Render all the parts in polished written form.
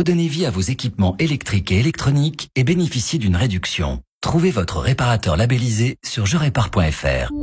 redonnez vie à vos équipements électriques et électroniques et bénéficiez d'une réduction. Trouvez votre réparateur labellisé sur jerépare.fr.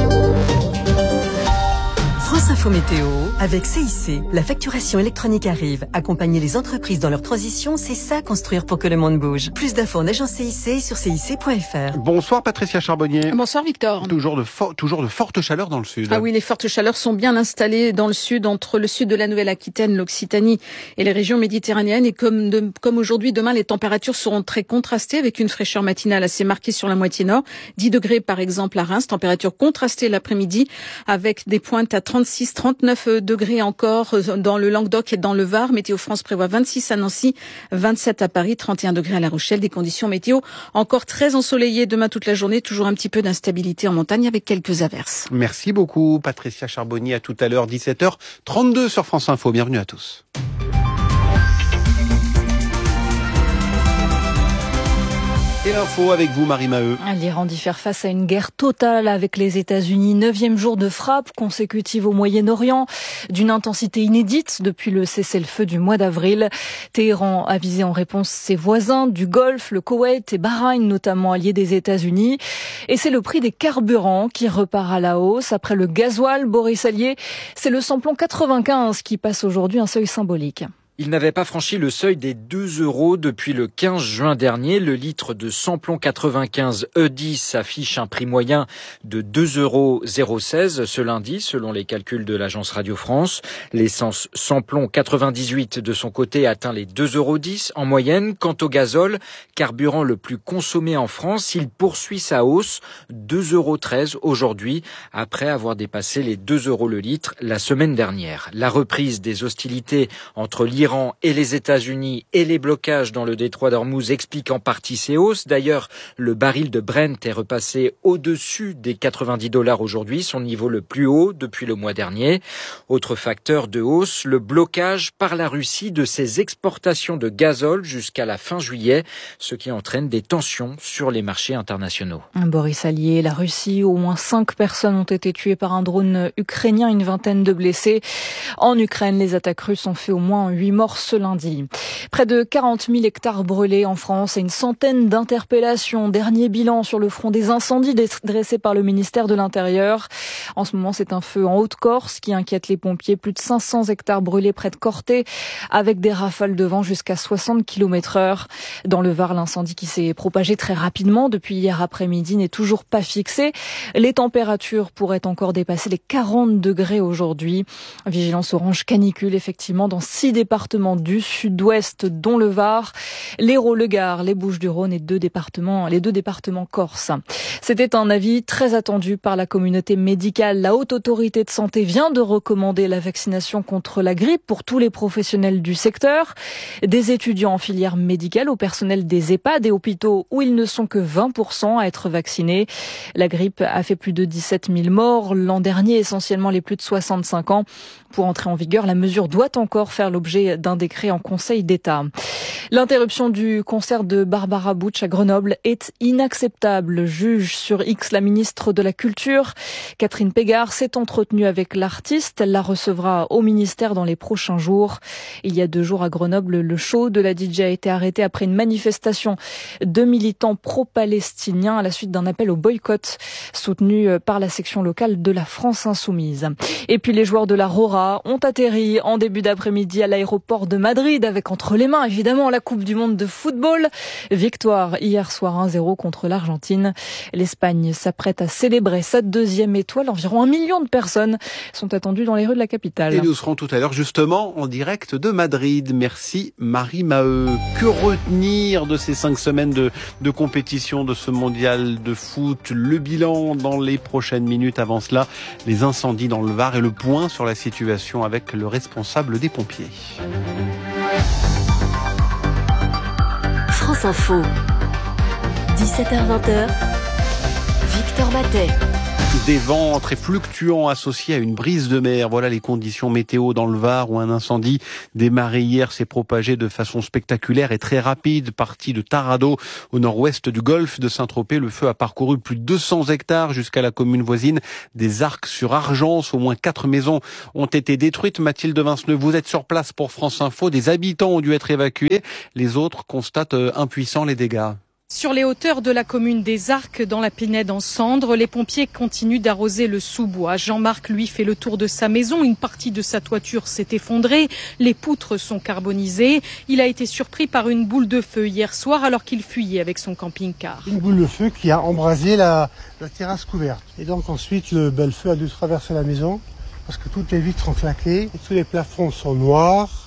France Info Météo, avec CIC, la facturation électronique arrive. Accompagner les entreprises dans leur transition, c'est ça construire pour que le monde bouge. Plus d'infos en agence CIC et sur cic.fr. Bonsoir Patricia Charbonnier. Bonsoir Victor. Toujours de fortes chaleurs dans le sud. Ah oui, les fortes chaleurs sont bien installées dans le sud, entre le sud de la Nouvelle-Aquitaine, l'Occitanie et les régions méditerranéennes. Et comme aujourd'hui, demain, les températures seront très contrastées avec une fraîcheur matinale assez marquée sur la moitié nord. 10 degrés par exemple à Reims, température contrastée l'après-midi avec des pointes à 36-39 degrés encore dans le Languedoc et dans le Var. Météo France prévoit 26 à Nancy, 27 à Paris, 31 degrés à La Rochelle. Des conditions météo encore très ensoleillées demain toute la journée. Toujours un petit peu d'instabilité en montagne avec quelques averses. Merci beaucoup Patricia Charbonnier. À tout à l'heure, 17h32 sur France Info. Bienvenue à tous. Et l'info avec vous, Marie Maheu. L'Iran dit faire face à une guerre totale avec les États-Unis. 9e jour de frappe consécutive au Moyen-Orient, d'une intensité inédite depuis le cessez-le-feu du mois d'avril. Téhéran a visé en réponse ses voisins du Golfe, le Koweït et Bahreïn, notamment alliés des États-Unis. Et c'est le prix des carburants qui repart à la hausse. Après le gasoil, Boris Allier, c'est le samplon 95 qui passe aujourd'hui un seuil symbolique. Il n'avait pas franchi le seuil des 2 € depuis le 15 juin dernier. Le litre de samplon 95 E10 affiche un prix moyen de 2,016 € ce lundi, selon les calculs de l'agence Radio France. L'essence samplon 98 de son côté atteint les 2,10 € en moyenne. Quant au gazole, carburant le plus consommé en France, il poursuit sa hausse, 2,13 € aujourd'hui, après avoir dépassé les 2 € le litre la semaine dernière. La reprise des hostilités entre l'Iran et les États-Unis et les blocages dans le détroit d'Ormuz expliquent en partie ces hausses. D'ailleurs, le baril de Brent est repassé au-dessus des 90 $ aujourd'hui, son niveau le plus haut depuis le mois dernier. Autre facteur de hausse, le blocage par la Russie de ses exportations de gazole jusqu'à la fin juillet, ce qui entraîne des tensions sur les marchés internationaux. Boris Allier, la Russie, au moins 5 personnes ont été tuées par un drone ukrainien, une vingtaine de blessés. En Ukraine, les attaques russes ont fait au moins 8 morts ce lundi. Près de 40 000 hectares brûlés en France et une centaine d'interpellations. Dernier bilan sur le front des incendies dressé par le ministère de l'Intérieur. En ce moment, c'est un feu en Haute-Corse qui inquiète les pompiers. Plus de 500 hectares brûlés près de Corté avec des rafales de vent jusqu'à 60 km/h. Dans le Var, l'incendie qui s'est propagé très rapidement depuis hier après-midi n'est toujours pas fixé. Les températures pourraient encore dépasser les 40 degrés aujourd'hui. Vigilance orange canicule effectivement dans 6 départements du sud-ouest, dont le Var, l'Hérault, le Gard, les Bouches-du-Rhône et les deux départements corses. C'était un avis très attendu par la communauté médicale. La Haute Autorité de Santé vient de recommander la vaccination contre la grippe pour tous les professionnels du secteur, des étudiants en filière médicale au personnel des EHPAD et hôpitaux où ils ne sont que 20% à être vaccinés. La grippe a fait plus de 17 000 morts l'an dernier, essentiellement les plus de 65 ans. Pour entrer en vigueur, la mesure doit encore faire l'objet d'un décret en Conseil d'État. L'interruption du concert de Barbara Butch à Grenoble est inacceptable, juge sur X la ministre de la Culture. Catherine Pégard s'est entretenue avec l'artiste. Elle la recevra au ministère dans les prochains jours. Il y a 2 jours à Grenoble, le show de la DJ a été arrêté après une manifestation de militants pro-palestiniens à la suite d'un appel au boycott soutenu par la section locale de la France Insoumise. Et puis les joueurs de la Rora ont atterri en début d'après-midi à l'aéroport de Madrid avec entre les mains évidemment la Coupe du monde de football. Victoire hier soir 1-0 contre l'Argentine. L'Espagne s'apprête à célébrer sa 2e étoile. Environ 1 million de personnes sont attendues dans les rues de la capitale. Et nous serons tout à l'heure justement en direct de Madrid. Merci Marie Maheu. Que retenir de ces 5 semaines de compétition de ce mondial de foot? Le bilan dans les prochaines minutes. Avant cela, les incendies dans le Var et le point sur la situation avec le responsable des pompiers. France Info, 17h-20h, Victor Matet. Des vents très fluctuants associés à une brise de mer. Voilà les conditions météo dans le Var où un incendie démarré hier s'est propagé de façon spectaculaire et très rapide. Parti de Tarado au nord-ouest du golfe de Saint-Tropez, le feu a parcouru plus de 200 hectares jusqu'à la commune voisine des Arcs-sur-Argence. Au moins 4 maisons ont été détruites. Mathilde Vinceneux, vous êtes sur place pour France Info. Des habitants ont dû être évacués. Les autres constatent impuissants les dégâts. Sur les hauteurs de la commune des Arcs, dans la Pinède en cendres, les pompiers continuent d'arroser le sous-bois. Jean-Marc, lui, fait le tour de sa maison. Une partie de sa toiture s'est effondrée. Les poutres sont carbonisées. Il a été surpris par une boule de feu hier soir alors qu'il fuyait avec son camping-car. Une boule de feu qui a embrasé la terrasse couverte. Et donc ensuite, le feu a dû traverser la maison parce que toutes les vitres sont claquées et tous les plafonds sont noirs.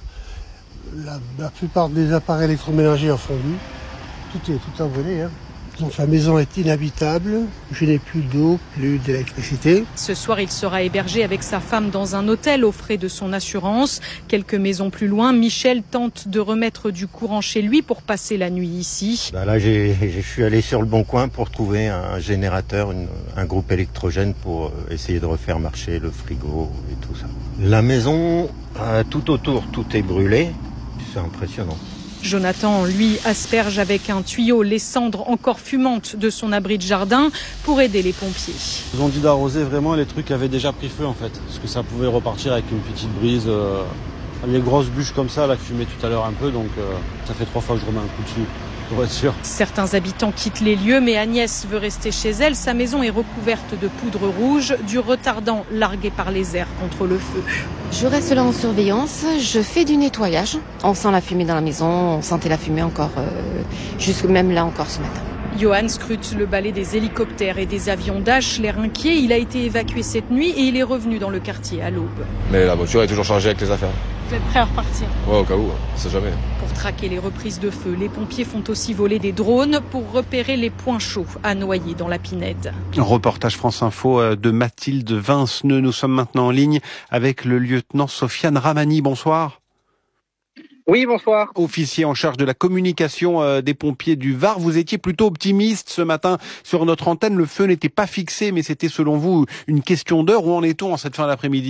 La plupart des appareils électroménagers ont fondu. Tout a brûlé. Donc la maison est inhabitable, je n'ai plus d'eau, plus d'électricité. Ce soir, il sera hébergé avec sa femme dans un hôtel aux frais de son assurance. Quelques maisons plus loin, Michel tente de remettre du courant chez lui pour passer la nuit ici. Là, je suis allé sur le Bon Coin pour trouver un générateur, un groupe électrogène pour essayer de refaire marcher le frigo et tout ça. La maison, tout autour, tout est brûlé. C'est impressionnant. Jonathan, lui, asperge avec un tuyau les cendres encore fumantes de son abri de jardin pour aider les pompiers. Ils ont dit d'arroser vraiment, les trucs avaient déjà pris feu en fait, parce que ça pouvait repartir avec une petite brise. Les grosses bûches comme ça, là, que je fumais tout à l'heure un peu, donc ça fait 3 fois que je remets un coup dessus. Pour être sûr. Certains habitants quittent les lieux, mais Agnès veut rester chez elle. Sa maison est recouverte de poudre rouge, du retardant largué par les airs contre le feu. Je reste là en surveillance, je fais du nettoyage. On sent la fumée dans la maison, on sentait la fumée encore, jusque même là encore ce matin. Johan scrute le balai des hélicoptères et des avions Dash, l'air inquiet. Il a été évacué cette nuit et il est revenu dans le quartier à l'aube. Mais la voiture est toujours chargée avec les affaires. Vous êtes prêt à repartir ? Ouais, au cas où, on sait jamais. Pour traquer les reprises de feu, les pompiers font aussi voler des drones pour repérer les points chauds à Noyer dans la Pinède. Reportage France Info de Mathilde Vinceneux. Nous sommes maintenant en ligne avec le lieutenant Sofiane Ramani. Bonsoir. Oui, bonsoir. Officier en charge de la communication des pompiers du Var, vous étiez plutôt optimiste ce matin sur notre antenne. Le feu n'était pas fixé, mais c'était selon vous une question d'heure. Où en est-on en cette fin d'après-midi ?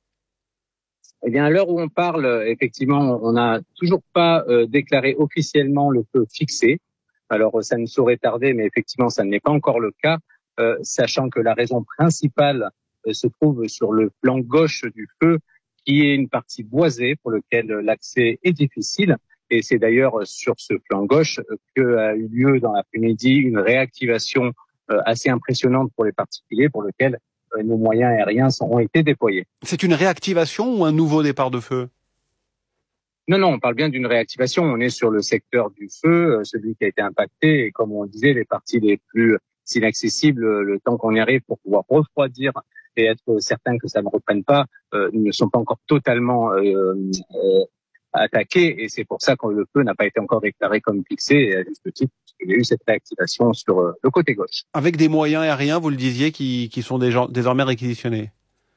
Eh bien, à l'heure où on parle, effectivement, on n'a toujours pas déclaré officiellement le feu fixé. Alors, ça ne saurait tarder, mais effectivement, ça n'est pas encore le cas, sachant que la raison principale se trouve sur le flanc gauche du feu, qui est une partie boisée pour lequel l'accès est difficile. Et c'est d'ailleurs sur ce flanc gauche qu'a eu lieu dans l'après-midi une réactivation assez impressionnante pour les particuliers, pour lequel nos moyens aériens ont été déployés. C'est une réactivation ou un nouveau départ de feu ? Non, on parle bien d'une réactivation. On est sur le secteur du feu, celui qui a été impacté. Et comme on disait, les parties les plus inaccessibles, le temps qu'on y arrive pour pouvoir refroidir et être certain que ça ne reprenne pas, ne sont pas encore totalement attaqués. Et c'est pour ça que le feu n'a pas été encore déclaré comme fixé, et à juste titre, il y a eu cette réactivation sur le côté gauche. Avec des moyens aériens, vous le disiez, qui sont désormais réquisitionnés.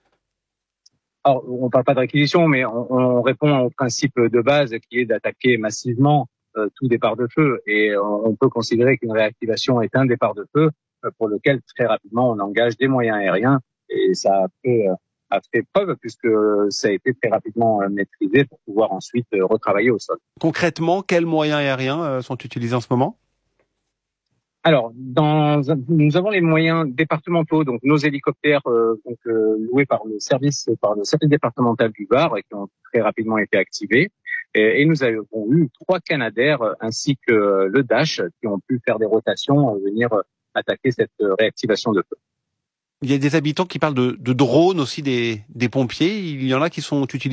Alors, on ne parle pas de réquisition, mais on répond au principe de base qui est d'attaquer massivement tout départ de feu. Et on peut considérer qu'une réactivation est un départ de feu pour lequel très rapidement on engage des moyens aériens. Et ça a fait preuve puisque ça a été très rapidement maîtrisé pour pouvoir ensuite retravailler au sol. Concrètement, quels moyens aériens sont utilisés en ce moment ? Alors, nous avons les moyens départementaux, donc nos hélicoptères loués par le service départemental du Var et qui ont très rapidement été activés. Et nous avons eu 3 Canadair ainsi que le Dash qui ont pu faire des rotations, venir attaquer cette réactivation de feu. Il y a des habitants qui parlent de drones aussi des pompiers. Il y en a qui sont utilisés ?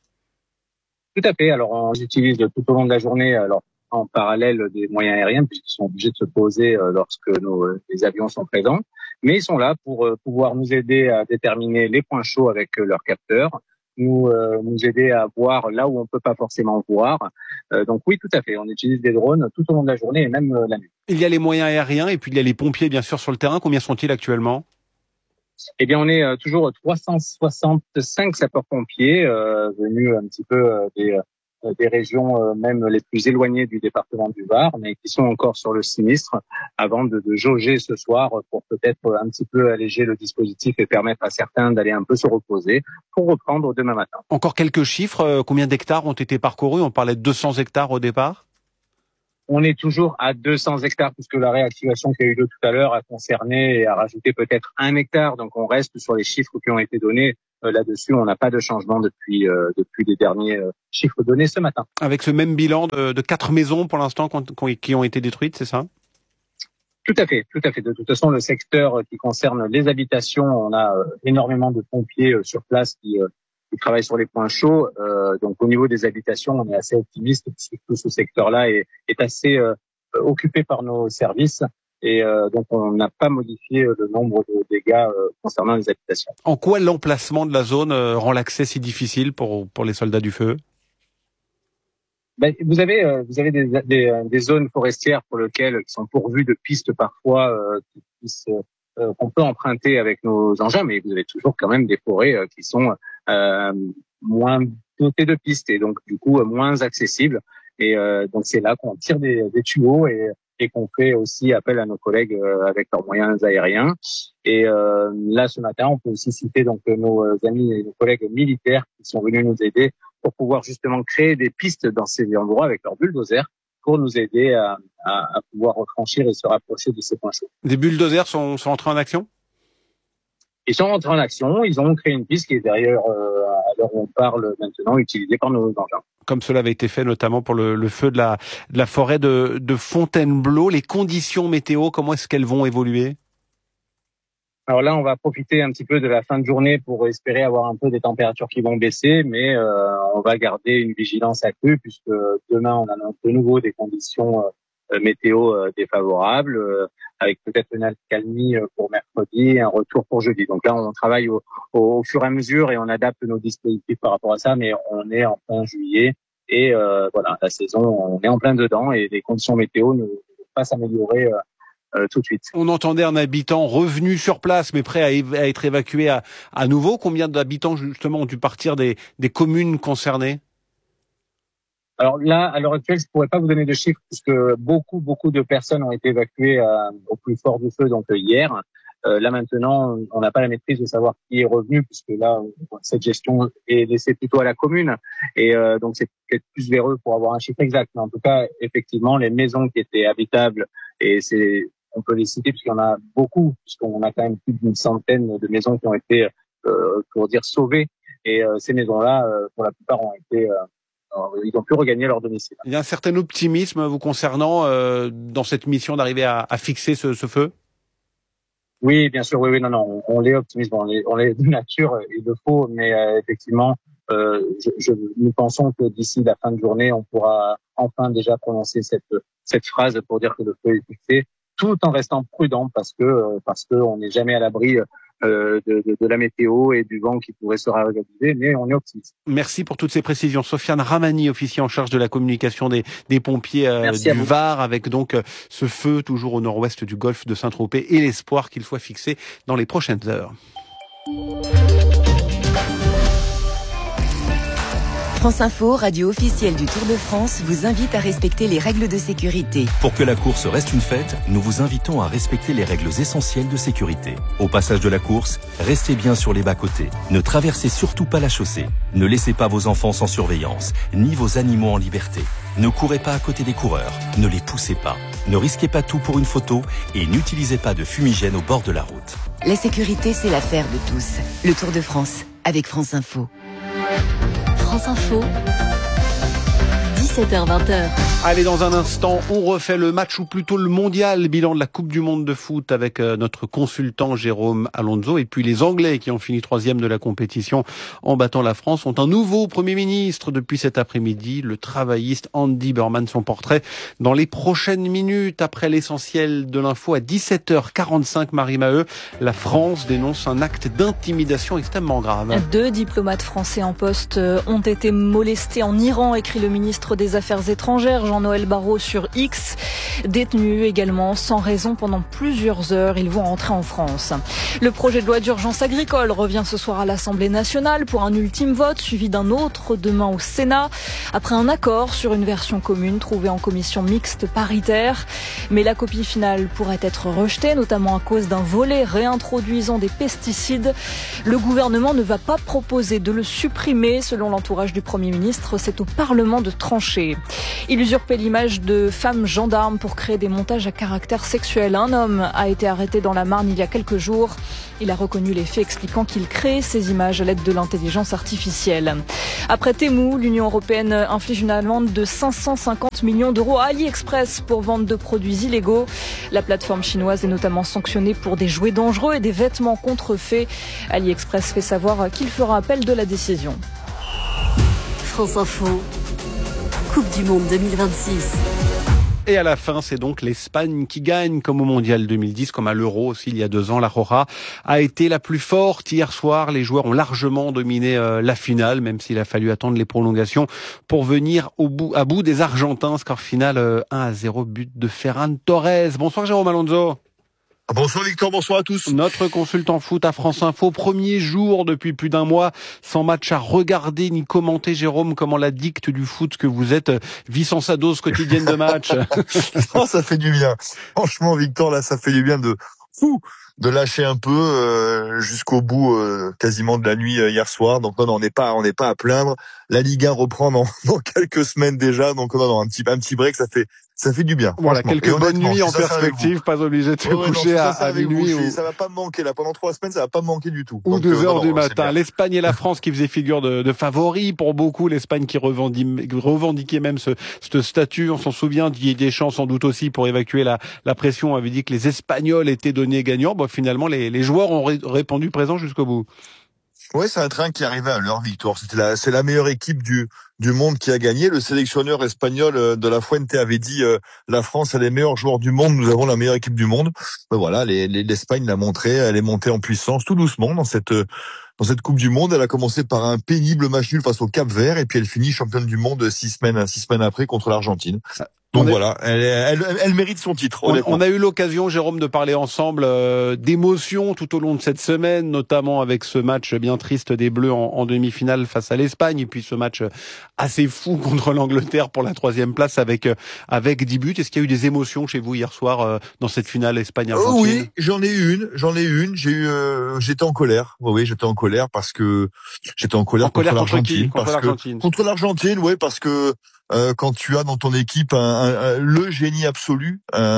Tout à fait. Alors, on les utilise tout au long de la journée. Alors, en parallèle des moyens aériens, puisqu'ils sont obligés de se poser lorsque les avions sont présents. Mais ils sont là pour pouvoir nous aider à déterminer les points chauds avec leurs capteurs, nous aider à voir là où on peut pas forcément voir. Donc oui, tout à fait. On utilise des drones tout au long de la journée et même la nuit. Il y a les moyens aériens et puis il y a les pompiers, bien sûr, sur le terrain. Combien sont-ils actuellement ? Eh bien, on est toujours 365 sapeurs-pompiers venus un petit peu des régions même les plus éloignées du département du Var, mais qui sont encore sur le sinistre, avant de jauger ce soir pour peut-être un petit peu alléger le dispositif et permettre à certains d'aller un peu se reposer pour reprendre demain matin. Encore quelques chiffres, combien d'hectares ont été parcourus? On parlait de 200 hectares au départ. On est toujours à 200 hectares puisque la réactivation qu'il y a eu lieu tout à l'heure a concerné et a rajouté peut-être 1 hectare. Donc on reste sur les chiffres qui ont été donnés. Là-dessus, on n'a pas de changement depuis les derniers chiffres donnés ce matin. Avec ce même bilan de 4 maisons pour l'instant qui ont été détruites, c'est ça? Tout à fait. De toute façon, le secteur qui concerne les habitations, on a énormément de pompiers sur place qui travaillent sur les points chauds. Donc au niveau des habitations, on est assez optimiste puisque tout ce secteur-là est assez occupé par nos services. Et donc on n'a pas modifié le nombre de dégâts concernant les habitations. En quoi l'emplacement de la zone rend l'accès si difficile pour les soldats du feu? Vous avez des zones forestières pour lesquelles qui sont pourvues de pistes parfois qu'on peut emprunter avec nos engins, mais vous avez toujours quand même des forêts qui sont moins dotées de pistes et donc du coup moins accessibles. Et donc c'est là qu'on tire des tuyaux et qu'on fait aussi appel à nos collègues avec leurs moyens aériens. Et là ce matin, on peut aussi citer donc nos amis et nos collègues militaires qui sont venus nous aider pour pouvoir justement créer des pistes dans ces endroits avec leurs bulldozers pour nous aider à pouvoir franchir et se rapprocher de ces points chauds. Des bulldozers sont entrés en action? Ils sont entrés en action, ils ont créé une piste qui est derrière, à l'heure où on parle maintenant, utilisée par nos engins. Comme cela avait été fait notamment pour le feu de la forêt de Fontainebleau. Les conditions météo, comment est-ce qu'elles vont évoluer? Alors là, on va profiter un petit peu de la fin de journée pour espérer avoir un peu des températures qui vont baisser, mais on va garder une vigilance accrue puisque demain, on annonce de nouveau des conditions météo défavorables, avec peut-être une accalmie pour mercredi et un retour pour jeudi. Donc là, on travaille au fur et à mesure et on adapte nos dispositifs par rapport à ça, mais on est en fin juillet et voilà, la saison, on est en plein dedans et les conditions météo ne vont pas s'améliorer tout de suite. On entendait un habitant revenu sur place mais prêt à être évacué à nouveau. Combien d'habitants justement ont dû partir des communes concernées? Alors là, à l'heure actuelle, je pourrais pas vous donner de chiffres puisque beaucoup de personnes ont été évacuées au plus fort du feu, donc hier. Là maintenant, on n'a pas la maîtrise de savoir qui est revenu puisque là, cette gestion est laissée plutôt à la commune et donc c'est peut-être plus vers eux pour avoir un chiffre exact. Mais en tout cas, effectivement, les maisons qui étaient habitables et on peut les citer puisqu'il y en a beaucoup, puisqu'on a quand même plus d'une centaine de maisons qui ont été, pour dire, sauvées. Et ces maisons-là, pour la plupart, ont été ils ont pu regagner leur domicile. Il y a un certain optimisme vous concernant dans cette mission d'arriver à fixer ce feu? Oui, bien sûr, oui, non, on est optimiste, on est de nature, il le faut, mais effectivement, nous pensons que d'ici la fin de journée, on pourra enfin déjà prononcer cette phrase pour dire que le feu est fixé, tout en restant prudent parce que on n'est jamais à l'abri de la météo et du vent qui pourrait se réorganiser, mais on est optimiste. Merci pour toutes ces précisions. Sofiane Ramani, officier en charge de la communication des pompiers du Var, avec donc ce feu toujours au nord-ouest du golfe de Saint-Tropez et l'espoir qu'il soit fixé dans les prochaines heures. France Info, radio officielle du Tour de France, vous invite à respecter les règles de sécurité. Pour que la course reste une fête, nous vous invitons à respecter les règles essentielles de sécurité. Au passage de la course, restez bien sur les bas-côtés. Ne traversez surtout pas la chaussée. Ne laissez pas vos enfants sans surveillance, ni vos animaux en liberté. Ne courez pas à côté des coureurs. Ne les poussez pas. Ne risquez pas tout pour une photo et n'utilisez pas de fumigène au bord de la route. La sécurité, c'est l'affaire de tous. Le Tour de France, avec France Info. France Info, 17h-20h. Allez, dans un instant, on refait le match ou plutôt le mondial, bilan de la Coupe du Monde de foot avec notre consultant Jérôme Alonso. Et puis les Anglais qui ont fini 3e de la compétition en battant la France ont un nouveau Premier ministre depuis cet après-midi, le travailliste Andy Burnham. Son portrait dans les prochaines minutes. Après l'essentiel de l'info à 17h45, Marie Maheu, la France dénonce un acte d'intimidation extrêmement grave. 2 diplomates français en poste ont été molestés en Iran, écrit le ministre des des Affaires étrangères, Jean-Noël Barrot, sur X. Détenus également sans raison pendant plusieurs heures, ils vont rentrer en France. Le projet de loi d'urgence agricole revient ce soir à l'Assemblée nationale pour un ultime vote, suivi d'un autre demain au Sénat, après un accord sur une version commune trouvée en commission mixte paritaire. Mais la copie finale pourrait être rejetée, notamment à cause d'un volet réintroduisant des pesticides. Le gouvernement ne va pas proposer de le supprimer. Selon l'entourage du Premier ministre, c'est au Parlement de trancher. Il usurpait l'image de femmes gendarmes pour créer des montages à caractère sexuel. Un homme a été arrêté dans la Marne il y a quelques jours. Il a reconnu les faits, expliquant qu'il crée ces images à l'aide de l'intelligence artificielle. Après Temu, l'Union européenne inflige une amende de 550 millions d'euros à AliExpress pour vente de produits illégaux. La plateforme chinoise est notamment sanctionnée pour des jouets dangereux et des vêtements contrefaits. AliExpress fait savoir qu'il fera appel de la décision. France Info, Coupe du Monde 2026. Et à la fin, c'est donc l'Espagne qui gagne, comme au Mondial 2010, comme à l'Euro aussi il y a 2 ans. La Roja a été la plus forte hier soir. Les joueurs ont largement dominé la finale, même s'il a fallu attendre les prolongations pour venir à bout des Argentins. Score final 1-0, but de Ferran Torres. Bonsoir Jérôme Alonso. Bonsoir Victor, bonsoir à tous. Notre consultant foot à France Info, premier jour depuis plus d'1 mois, sans match à regarder ni commenter. Jérôme, comment l'addict du foot que vous êtes vit sans sa dose quotidienne de match? Non, ça fait du bien. Franchement Victor, là ça fait du bien de lâcher un peu jusqu'au bout quasiment de la nuit hier soir. Donc non, on n'est pas à plaindre. La Ligue 1 reprend dans quelques semaines déjà. Donc non, un petit break, ça fait du bien. Voilà, quelques bonnes nuits en perspective, pas obligé de se coucher à minuit. Ça va pas me manquer, là, pendant 3 semaines, ça va pas me manquer du tout. Ou 2 heures du matin. L'Espagne et la France qui faisaient figure de favoris pour beaucoup. L'Espagne qui revendiquait même ce statut. On s'en souvient, Didier Deschamps sans doute aussi pour évacuer la pression avait dit que les Espagnols étaient donnés gagnants. Bon, finalement, les joueurs ont répondu présent jusqu'au bout. Ouais, c'est un train qui arrivait à l'heure, Victor. C'est la meilleure équipe du monde qui a gagné. Le sélectionneur espagnol de la Fuente avait dit la France a les meilleurs joueurs du monde, nous avons la meilleure équipe du monde. Ben voilà, l'Espagne l'a montré, elle est montée en puissance tout doucement dans cette Coupe du Monde. Elle a commencé par un pénible match nul face au Cap-Vert et puis elle finit championne du monde 6 semaines après contre l'Argentine. Donc voilà, elle mérite son titre. On a eu l'occasion, Jérôme, de parler ensemble d'émotions tout au long de cette semaine, notamment avec ce match bien triste des Bleus en demi-finale face à l'Espagne, et puis ce match assez fou contre l'Angleterre pour la 3e place avec 10 buts. Est-ce qu'il y a eu des émotions chez vous hier soir dans cette finale Espagne-Argentine? Oui, j'en ai eu une. J'étais en colère. Oui, j'étais en colère parce que j'étais en colère contre l'Argentine. Contre l'Argentine, oui, parce que quand tu as dans ton équipe le génie absolu,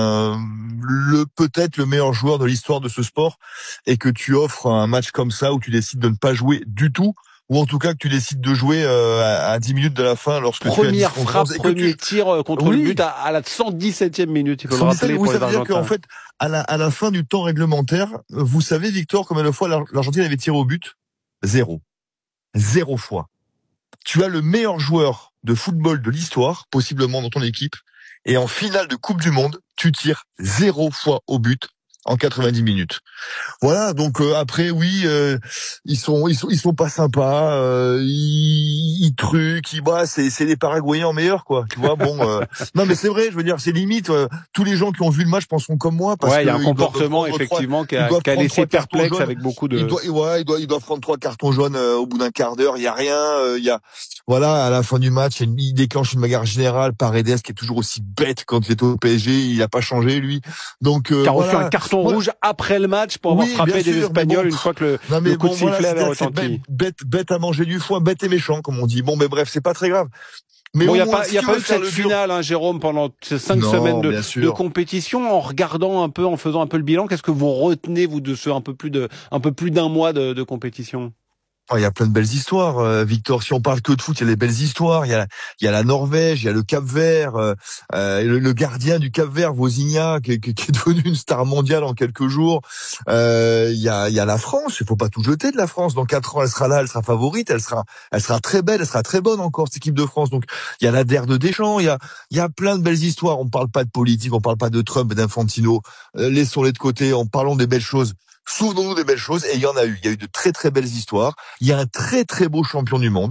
peut-être le meilleur joueur de l'histoire de ce sport, et que tu offres un match comme ça où tu décides de ne pas jouer du tout, ou en tout cas que tu décides de jouer à 10 minutes de la fin lorsque première tu as frappe, premier tir contre le but à la 117e minute, il faut le rappeler pour les Argentins. Ça veut dire qu'en fait, à la fin du temps réglementaire, vous savez, Victor, combien de fois l'Argentine avait tiré au but? 0 fois. Tu as le meilleur joueur de football de l'histoire, possiblement dans ton équipe, et en finale de Coupe du Monde, tu tires 0 fois au but en 90 minutes. Voilà, donc après oui, ils sont pas sympas, ils truquent, c'est les Paraguayens en meilleur, quoi. Tu vois, bon non mais c'est vrai, je veux dire, c'est limite tous les gens qui ont vu le match penseront comme moi, parce il y a un comportement effectivement qui a laissé perplexe avec beaucoup de ils doivent prendre 3 cartons jaunes au bout d'un quart d'heure, il y a rien, voilà, à la fin du match, il déclenche une bagarre générale. Paredes, qui est toujours aussi bête quand il était au PSG, il a pas changé, lui. Donc, qui a reçu un carton rouge après le match pour avoir frappé des Espagnols une fois que le coup de sifflet avait retenti. Bête à manger du foin, bête et méchant, comme on dit. Bon, mais bref, c'est pas très grave. Mais bon, il n'y a pas eu cette finale, Jérôme, pendant ces 5 semaines de compétition. En regardant un peu, en faisant un peu le bilan, qu'est-ce que vous retenez, vous, de ce un peu plus d'1 mois de compétition? Il y a plein de belles histoires, Victor. Si on parle que de foot, il y a des belles histoires. Il y a la Norvège, il y a le Cap-Vert, le gardien du Cap-Vert, Vozinha, qui est devenu une star mondiale en quelques jours. Il y a la France. Il faut pas tout jeter de la France. Dans 4 ans, elle sera là, elle sera favorite, elle sera très belle, elle sera très bonne encore, cette équipe de France. Donc, il y a la DER de Deschamps. Il y a plein de belles histoires. On parle pas de politique, on parle pas de Trump et d'Infantino. Laissons-les de côté. En parlant des belles choses. Souvenons-nous des belles choses, et il y en a eu. Il y a eu de très très belles histoires. Il y a un très très beau champion du monde.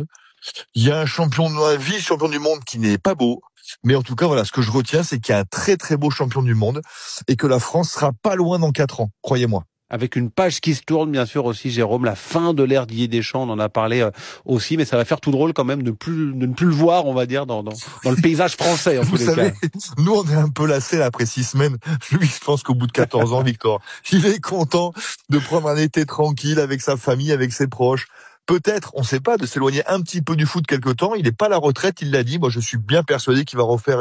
Il y a un vice-champion du monde qui n'est pas beau. Mais en tout cas, voilà, ce que je retiens, c'est qu'il y a un très très beau champion du monde et que la France sera pas loin dans 4 ans, croyez-moi. Avec une page qui se tourne, bien sûr aussi, Jérôme, la fin de l'ère Didier Deschamps, on en a parlé aussi, mais ça va faire tout drôle quand même de ne plus le voir, on va dire, dans le paysage français, en tous les cas. Nous, on est un peu lassés là, après 6 semaines. Lui, je pense qu'au bout de 14 ans, Victor, il est content de prendre un été tranquille avec sa famille, avec ses proches. Peut-être, on sait pas, de s'éloigner un petit peu du foot quelque temps. Il n'est pas à la retraite, il l'a dit. Moi, je suis bien persuadé qu'il va refaire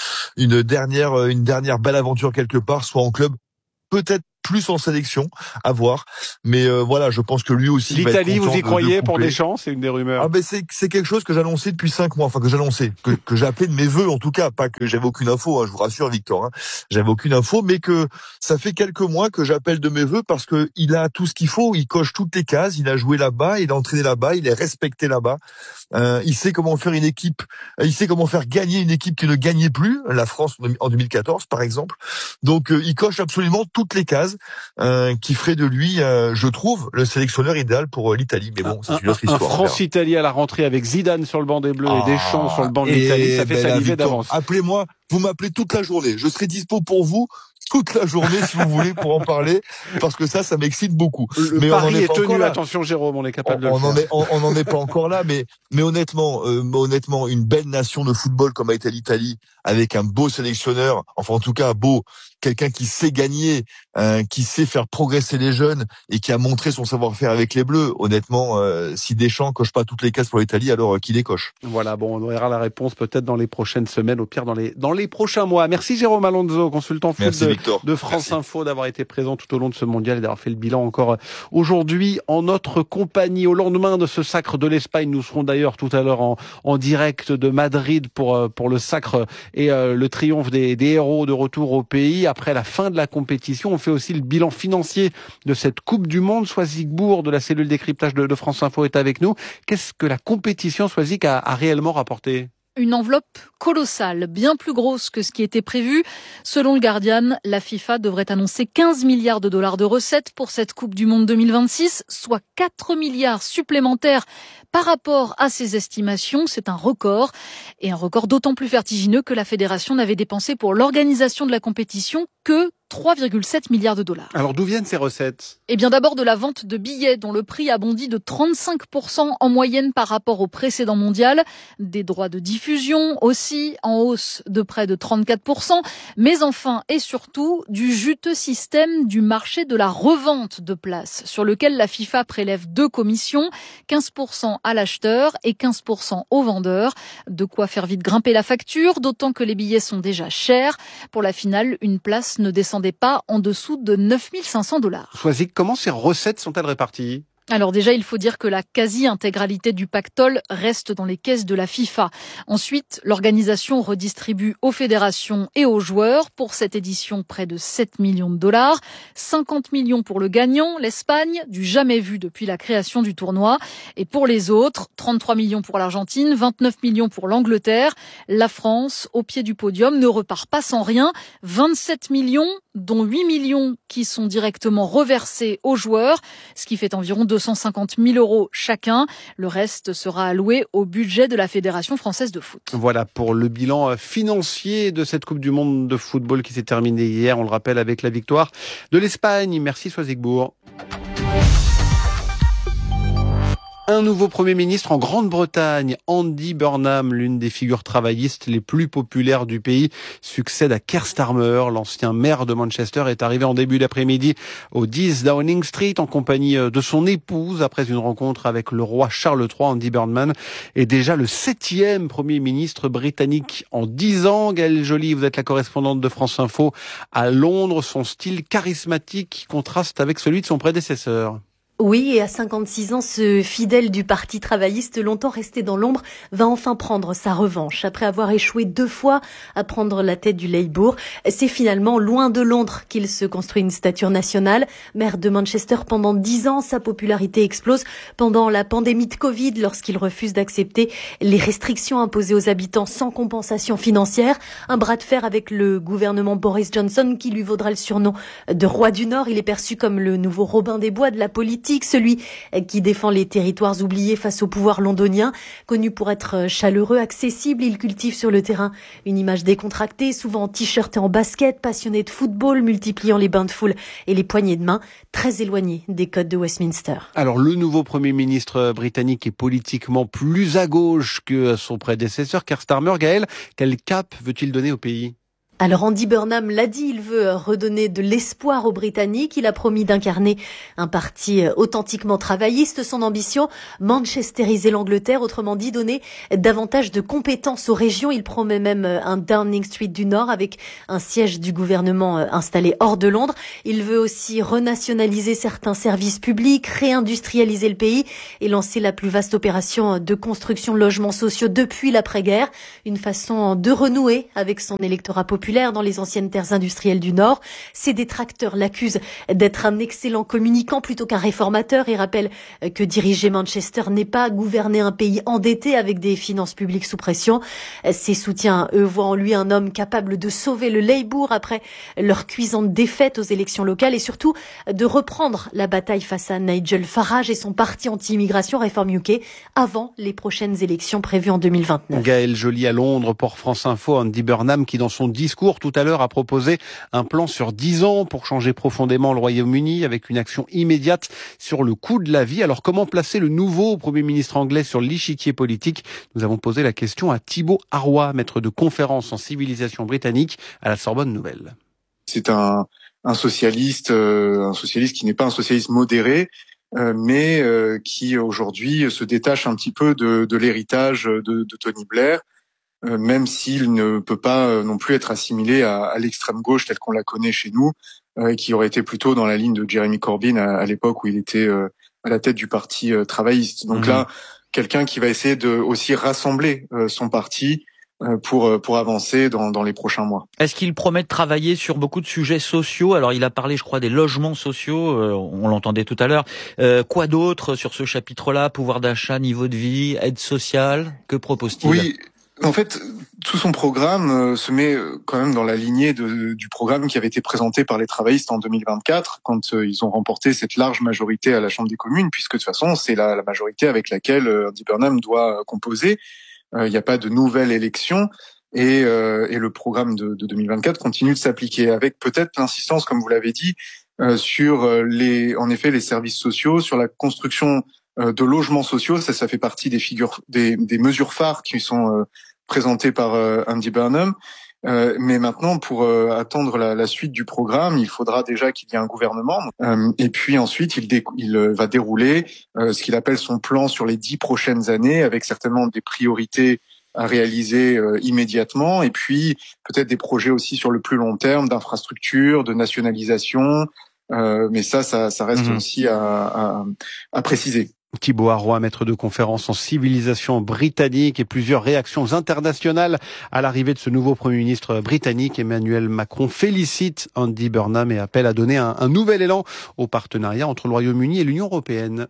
une dernière belle aventure quelque part, soit en club, peut-être plus en sélection, à voir. Mais voilà, je pense que lui aussi l'Italie, va être content vous y croyez pour couper. Deschamps? C'est une des rumeurs. Ah ben c'est quelque chose que j'annonçais depuis 5 mois, enfin que j'annonçais, que j'appelais de mes vœux en tout cas, pas que j'avais aucune info, je vous rassure Victor, j'avais aucune info, mais que ça fait quelques mois que j'appelle de mes vœux parce que il a tout ce qu'il faut, il coche toutes les cases, il a joué là-bas, il a entraîné là-bas, il est respecté là-bas, il sait comment faire une équipe, il sait comment faire gagner une équipe qui ne gagnait plus, la France en 2014 par exemple, donc il coche absolument toutes les cases, qui ferait de lui, je trouve, le sélectionneur idéal pour l'Italie. Mais bon, c'est une autre histoire. Un France-Italie à la rentrée avec Zidane sur le banc des Bleus et Deschamps sur le banc de l'Italie, ça fait saliver d'avance. Appelez-moi, vous m'appelez toute la journée. Je serai dispo pour vous toute la journée si vous voulez pour en parler, parce que ça m'excite beaucoup. Le pari est tenu, attention Jérôme, on est capable de le faire. On n'en est pas encore là, mais honnêtement, une belle nation de football comme a été l'Italie, avec un beau sélectionneur, enfin en tout cas quelqu'un qui sait gagner, qui sait faire progresser les jeunes et qui a montré son savoir-faire avec les Bleus. Honnêtement, si Deschamps coche pas toutes les cases pour l'Italie, alors qui les coche? Voilà, bon, on verra la réponse peut-être dans les prochaines semaines, au pire dans les prochains mois. Merci Jérôme Alonso, consultant foot de France Info, d'avoir été présent tout au long de ce mondial et d'avoir fait le bilan encore aujourd'hui en notre compagnie. Au lendemain de ce sacre de l'Espagne, nous serons d'ailleurs tout à l'heure en direct de Madrid pour le sacre et le triomphe des héros de retour au pays. Après la fin de la compétition, on fait aussi le bilan financier de cette Coupe du Monde. Soisig Bourg de la cellule décryptage de France Info est avec nous. Qu'est-ce que la compétition Soisig a réellement rapporté? Une enveloppe colossale, bien plus grosse que ce qui était prévu. Selon le Guardian, la FIFA devrait annoncer 15 milliards de dollars de recettes pour cette Coupe du Monde 2026, soit 4 milliards supplémentaires par rapport à ses estimations. C'est un record, et un record d'autant plus vertigineux que la fédération n'avait dépensé pour l'organisation de la compétition que 3,7 milliards de dollars. Alors d'où viennent ces recettes? Eh bien d'abord de la vente de billets dont le prix a bondi de 35% en moyenne par rapport au précédent mondial. Des droits de diffusion aussi en hausse de près de 34%. Mais enfin et surtout du juteux système du marché de la revente de places sur lequel la FIFA prélève 2 commissions, 15% à l'acheteur et 15% au vendeur. De quoi faire vite grimper la facture, d'autant que les billets sont déjà chers. Pour la finale, une place ne descendait pas en dessous de 9 500 $. Soisig, comment ces recettes sont-elles réparties? Alors déjà, il faut dire que la quasi-intégralité du pactole reste dans les caisses de la FIFA. Ensuite, l'organisation redistribue aux fédérations et aux joueurs pour cette édition près de 7 millions de $. 50 millions pour le gagnant, l'Espagne, du jamais vu depuis la création du tournoi. Et pour les autres, 33 millions pour l'Argentine, 29 millions pour l'Angleterre. La France, au pied du podium, ne repart pas sans rien. 27 millions, dont 8 millions qui sont directement reversés aux joueurs, ce qui fait environ 250 000 € chacun. Le reste sera alloué au budget de la Fédération française de foot. Voilà pour le bilan financier de cette Coupe du Monde de football qui s'est terminée hier, on le rappelle, avec la victoire de l'Espagne. Merci Soisig Bourg. Un nouveau Premier ministre en Grande-Bretagne, Andy Burnham, l'une des figures travaillistes les plus populaires du pays, succède à Keir Starmer. L'ancien maire de Manchester est arrivé en début d'après-midi au 10 Downing Street en compagnie de son épouse. Après une rencontre avec le roi Charles III, Andy Burnham est déjà le 7e Premier ministre britannique en 10 ans. Gaëlle Joly, vous êtes la correspondante de France Info à Londres. Son style charismatique contraste avec celui de son prédécesseur. Oui, et à 56 ans, ce fidèle du Parti travailliste, longtemps resté dans l'ombre, va enfin prendre sa revanche. Après avoir échoué 2 fois à prendre la tête du Labour, c'est finalement loin de Londres qu'il se construit une stature nationale. Maire de Manchester pendant 10 ans, sa popularité explose pendant la pandémie de Covid, lorsqu'il refuse d'accepter les restrictions imposées aux habitants sans compensation financière. Un bras de fer avec le gouvernement Boris Johnson qui lui vaudra le surnom de roi du Nord. Il est perçu comme le nouveau Robin des Bois de la politique. politique, celui qui défend les territoires oubliés face au pouvoir londonien. Connu pour être chaleureux, accessible, il cultive sur le terrain une image décontractée, souvent en t-shirt et en basket, passionné de football, multipliant les bains de foule et les poignées de main, très éloigné des codes de Westminster. Alors, le nouveau Premier ministre britannique est politiquement plus à gauche que son prédécesseur, Keir Starmer. Gaël, quel cap veut-il donner au pays ? Alors Andy Burnham l'a dit, il veut redonner de l'espoir aux Britanniques. Il a promis d'incarner un parti authentiquement travailliste. Son ambition, manchesteriser l'Angleterre, autrement dit donner davantage de compétences aux régions. Il promet même un Downing Street du Nord avec un siège du gouvernement installé hors de Londres. Il veut aussi renationaliser certains services publics, réindustrialiser le pays et lancer la plus vaste opération de construction de logements sociaux depuis l'après-guerre. Une façon de renouer avec son électorat populaire dans les anciennes terres industrielles du Nord. Ses détracteurs l'accusent d'être un excellent communicant plutôt qu'un réformateur et rappellent que diriger Manchester n'est pas gouverner un pays endetté avec des finances publiques sous pression. Ses soutiens, eux, voient en lui un homme capable de sauver le Labour après leur cuisante défaite aux élections locales et surtout de reprendre la bataille face à Nigel Farage et son parti anti-immigration Reform UK avant les prochaines élections prévues en 2029. Gaël Joly à Londres pour France Info. Andy Burnham qui dans son discours tout à l'heure a proposé un plan sur 10 ans pour changer profondément le Royaume-Uni avec une action immédiate sur le coût de la vie. Alors comment placer le nouveau Premier ministre anglais sur l'échiquier politique ? Nous avons posé la question à Thibaut Arroy, maître de conférences en civilisation britannique à la Sorbonne Nouvelle. C'est un socialiste qui n'est pas un socialiste modéré, mais qui aujourd'hui se détache un petit peu de l'héritage de Tony Blair. Même s'il ne peut pas non plus être assimilé à l'extrême gauche telle qu'on la connaît chez nous, qui aurait été plutôt dans la ligne de Jeremy Corbyn à l'époque où il était à la tête du parti travailliste. Donc là, quelqu'un qui va essayer de aussi rassembler son parti pour avancer dans les prochains mois. Est-ce qu'il promet de travailler sur beaucoup de sujets sociaux ? Alors il a parlé, je crois, des logements sociaux, on l'entendait tout à l'heure. Quoi d'autre sur ce chapitre-là ? Pouvoir d'achat, niveau de vie, aide sociale, que propose-t-il ? Oui. En fait, tout son programme se met quand même dans la lignée du programme qui avait été présenté par les travaillistes en 2024, quand ils ont remporté cette large majorité à la Chambre des communes, puisque de toute façon, c'est la majorité avec laquelle Andy Burnham doit composer. Il n'y a pas de nouvelle élection et le programme de 2024 continue de s'appliquer, avec peut-être l'insistance, comme vous l'avez dit, sur les services sociaux, sur la construction de logements sociaux. Ça fait partie des mesures phares qui sont présentées par Andy Burnham. Mais maintenant, pour attendre la suite du programme, il faudra déjà qu'il y ait un gouvernement. Et puis ensuite, il va dérouler ce qu'il appelle son plan sur les 10 prochaines années, avec certainement des priorités à réaliser immédiatement, et puis peut-être des projets aussi sur le plus long terme d'infrastructure, de nationalisation. Mais ça reste aussi à préciser. Thibaut Arroy, maître de conférences en civilisation britannique, et plusieurs réactions internationales à l'arrivée de ce nouveau Premier ministre britannique. Emmanuel Macron félicite Andy Burnham et appelle à donner un nouvel élan au partenariat entre le Royaume-Uni et l'Union européenne.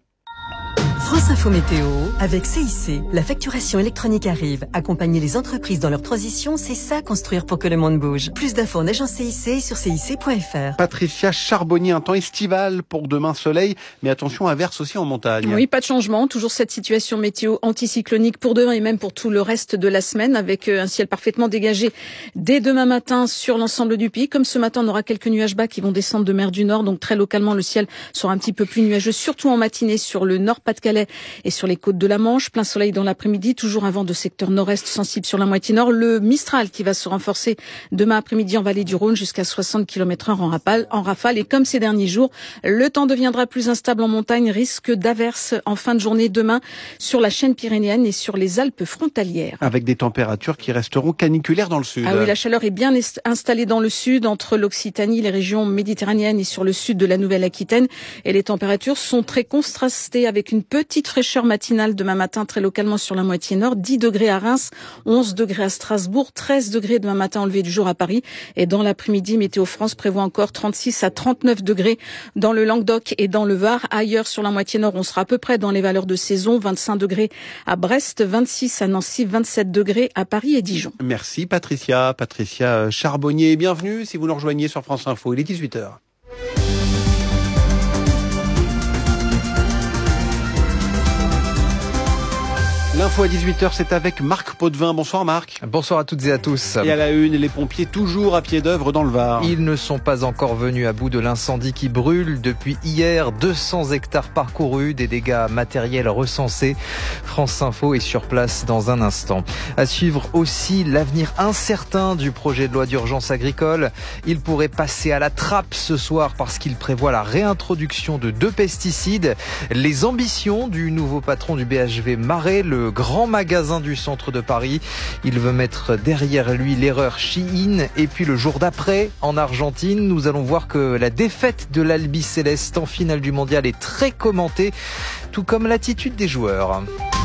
France Info Météo avec CIC. La facturation électronique arrive. Accompagner les entreprises dans leur transition, c'est ça construire pour que le monde bouge. Plus d'infos en agence CIC sur cic.fr. Patricia Charbonnier, un temps estival pour demain, soleil, mais attention, averse aussi en montagne. Oui, pas de changement. Toujours cette situation météo anticyclonique pour demain et même pour tout le reste de la semaine, avec un ciel parfaitement dégagé dès demain matin sur l'ensemble du pays. Comme ce matin, on aura quelques nuages bas qui vont descendre de mer du Nord, donc très localement, le ciel sera un petit peu plus nuageux, surtout en matinée sur le Nord-Pas-de-Calais et sur les côtes de la Manche. Plein soleil dans l'après-midi, toujours un vent de secteur nord-est sensible sur la moitié nord. Le Mistral qui va se renforcer demain après-midi en vallée du Rhône jusqu'à 60 km/h en rafale. Et comme ces derniers jours, le temps deviendra plus instable en montagne, risque d'averses en fin de journée demain sur la chaîne pyrénéenne et sur les Alpes frontalières. Avec des températures qui resteront caniculaires dans le sud. Ah oui, la chaleur est bien installée dans le sud, entre l'Occitanie, les régions méditerranéennes et sur le sud de la Nouvelle-Aquitaine. Et les températures sont très contrastées avec une petite fraîcheur matinale demain matin, très localement sur la moitié nord. 10 degrés à Reims, 11 degrés à Strasbourg, 13 degrés demain matin au lever du jour à Paris. Et dans l'après-midi, Météo France prévoit encore 36 à 39 degrés dans le Languedoc et dans le Var. Ailleurs, sur la moitié nord, on sera à peu près dans les valeurs de saison. 25 degrés à Brest, 26 à Nancy, 27 degrés à Paris et Dijon. Merci Patricia Charbonnier. Bienvenue si vous nous rejoignez sur France Info. Il est 18h. L'info à 18h, c'est avec Marc Potvin. Bonsoir Marc. Bonsoir à toutes et à tous. Et à la une, les pompiers toujours à pied d'œuvre dans le Var. Ils ne sont pas encore venus à bout de l'incendie qui brûle depuis hier. 200 hectares parcourus, des dégâts matériels recensés. France Info est sur place dans un instant. À suivre aussi l'avenir incertain du projet de loi d'urgence agricole. Il pourrait passer à la trappe ce soir parce qu'il prévoit la réintroduction de 2 pesticides. Les ambitions du nouveau patron du BHV Marais, le grand magasin du centre de Paris. Il veut mettre derrière lui l'erreur Shein. Et puis le jour d'après, en Argentine, nous allons voir que la défaite de l'Albi Céleste en finale du mondial est très commentée, tout comme l'attitude des joueurs.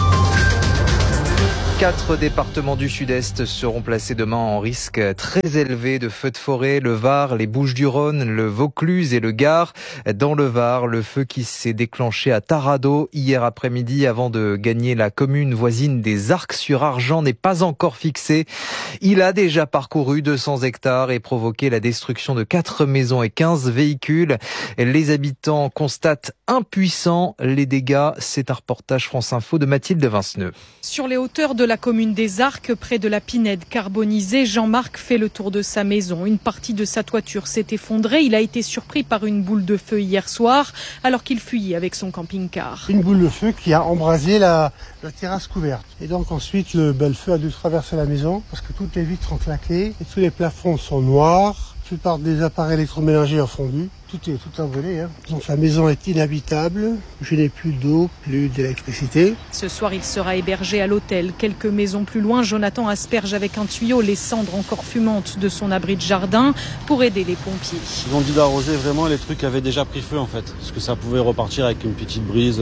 4 départements du Sud-Est seront placés demain en risque très élevé de feux de forêt. Le Var, les Bouches-du-Rhône, le Vaucluse et le Gard. Dans le Var, le feu qui s'est déclenché à Taradot hier après-midi avant de gagner la commune voisine des Arcs-sur-Argent n'est pas encore fixé. Il a déjà parcouru 200 hectares et provoqué la destruction de 4 maisons et 15 véhicules. Les habitants constatent impuissants les dégâts. C'est un reportage France Info de Mathilde Vinceneux. Sur les hauteurs de la commune des Arcs, près de la Pinède carbonisée, Jean-Marc fait le tour de sa maison. Une partie de sa toiture s'est effondrée. Il a été surpris par une boule de feu hier soir, alors qu'il fuyait avec son camping-car. Une boule de feu qui a embrasé la terrasse couverte. Et donc ensuite, le bel feu a dû traverser la maison, parce que toutes les vitres ont claqué, et tous les plafonds sont noirs. La plupart des appareils électroménagers ont fondu. Tout a brûlé. Donc la maison est inhabitable. Je n'ai plus d'eau, plus d'électricité. Ce soir, il sera hébergé à l'hôtel. Quelques maisons plus loin, Jonathan asperge avec un tuyau les cendres encore fumantes de son abri de jardin pour aider les pompiers. Ils ont dit d'arroser vraiment les trucs qui avaient déjà pris feu en fait. Parce que ça pouvait repartir avec une petite brise.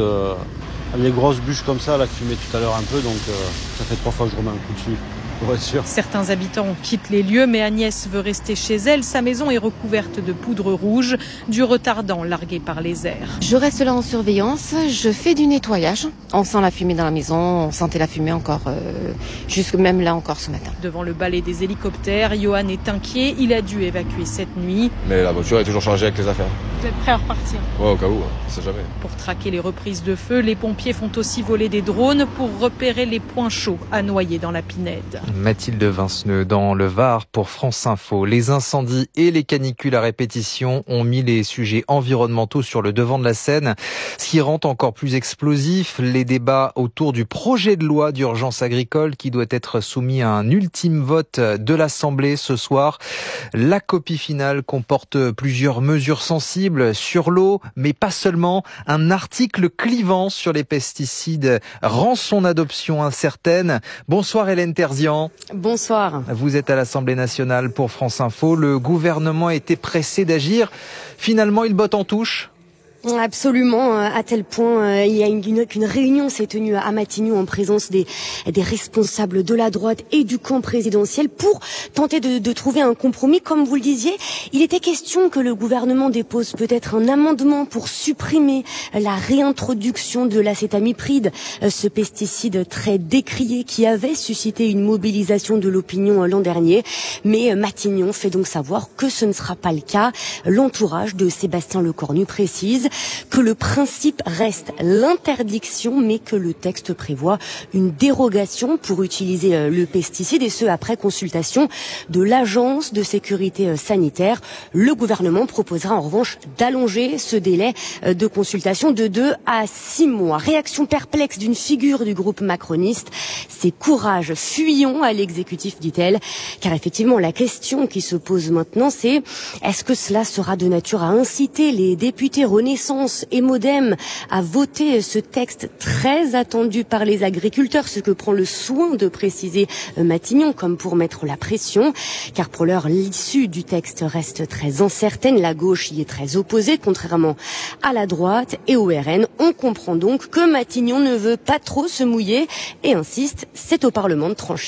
Les grosses bûches comme ça là, que tu mets tout à l'heure un peu. Donc ça fait 3 fois que je remets un coup dessus. Certains habitants quittent les lieux, mais Agnès veut rester chez elle. Sa maison est recouverte de poudre rouge, du retardant largué par les airs. Je reste là en surveillance, je fais du nettoyage. On sent la fumée dans la maison, on sentait la fumée encore, jusque même là encore ce matin. Devant le balai des hélicoptères, Johan est inquiet. Il a dû évacuer cette nuit. Mais la voiture est toujours chargée avec les affaires. Vous êtes prêt à repartir? Ouais, au cas où, on sait jamais. Pour traquer les reprises de feu, les pompiers font aussi voler des drones pour repérer les points chauds à noyer dans la Pinède. Mathilde Vinceneux dans le Var pour France Info. Les incendies et les canicules à répétition ont mis les sujets environnementaux sur le devant de la scène, ce qui rend encore plus explosif les débats autour du projet de loi d'urgence agricole qui doit être soumis à un ultime vote de l'Assemblée ce soir. La copie finale comporte plusieurs mesures sensibles sur l'eau, mais pas seulement. Un article clivant sur les pesticides rend son adoption incertaine. Bonsoir Hélène Terzian. Bonsoir. Vous êtes à l'Assemblée nationale pour France Info. Le gouvernement était pressé d'agir. Finalement, il botte en touche. Absolument, à tel point il y a qu'une réunion s'est tenue à Matignon en présence des responsables de la droite et du camp présidentiel pour tenter de trouver un compromis. Comme vous le disiez, il était question que le gouvernement dépose peut-être un amendement pour supprimer la réintroduction de l'acétamipride, ce pesticide très décrié qui avait suscité une mobilisation de l'opinion l'an dernier. Mais Matignon fait donc savoir que ce ne sera pas le cas. L'entourage de Sébastien Lecornu précise que le principe reste l'interdiction, mais que le texte prévoit une dérogation pour utiliser le pesticide, et ce après consultation de l'Agence de sécurité sanitaire. Le gouvernement proposera en revanche d'allonger ce délai de consultation de 2 à 6 mois. Réaction perplexe d'une figure du groupe macroniste. C'est courage, fuyons à l'exécutif, dit-elle. Car effectivement, la question qui se pose maintenant, c'est est-ce que cela sera de nature à inciter les députés Renaissance et Modem à voter ce texte très attendu par les agriculteurs, ce que prend le soin de préciser Matignon, comme pour mettre la pression, car pour l'heure, l'issue du texte reste très incertaine. La gauche y est très opposée, contrairement à la droite et au RN. On comprend donc que Matignon ne veut pas trop se mouiller et insiste, c'est au Parlement de trancher.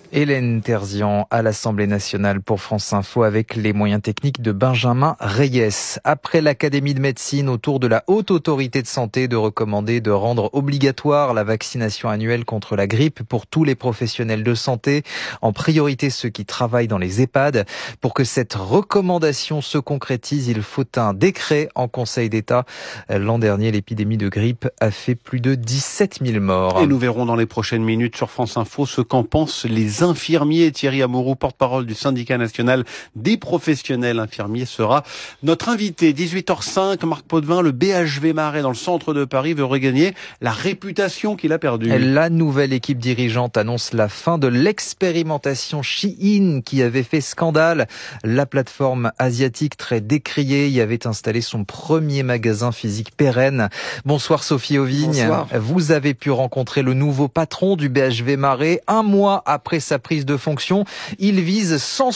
Hélène Terzian à l'Assemblée nationale pour France Info avec les moyens techniques de Benjamin Reyes. Après l'Académie de médecine, au tour de la Haute Autorité de Santé de recommander de rendre obligatoire la vaccination annuelle contre la grippe pour tous les professionnels de santé, en priorité ceux qui travaillent dans les EHPAD. Pour que cette recommandation se concrétise, il faut un décret en Conseil d'État. L'an dernier, l'épidémie de grippe a fait plus de 17 000 morts. Et nous verrons dans les prochaines minutes sur France Info ce qu'en pensent les infirmiers. Thierry Amouroux, porte-parole du syndicat national des professionnels infirmiers, sera notre invité. 18h05, Marc Potvin, le BHV Marais dans le centre de Paris veut regagner la réputation qu'il a perdue. La nouvelle équipe dirigeante annonce la fin de l'expérimentation Shein qui avait fait scandale. La plateforme asiatique très décriée y avait installé son premier magasin physique pérenne. Bonsoir Sophie Auvigne. Bonsoir. Vous avez pu rencontrer le nouveau patron du BHV Marais. Un mois après sa prise de fonction, il vise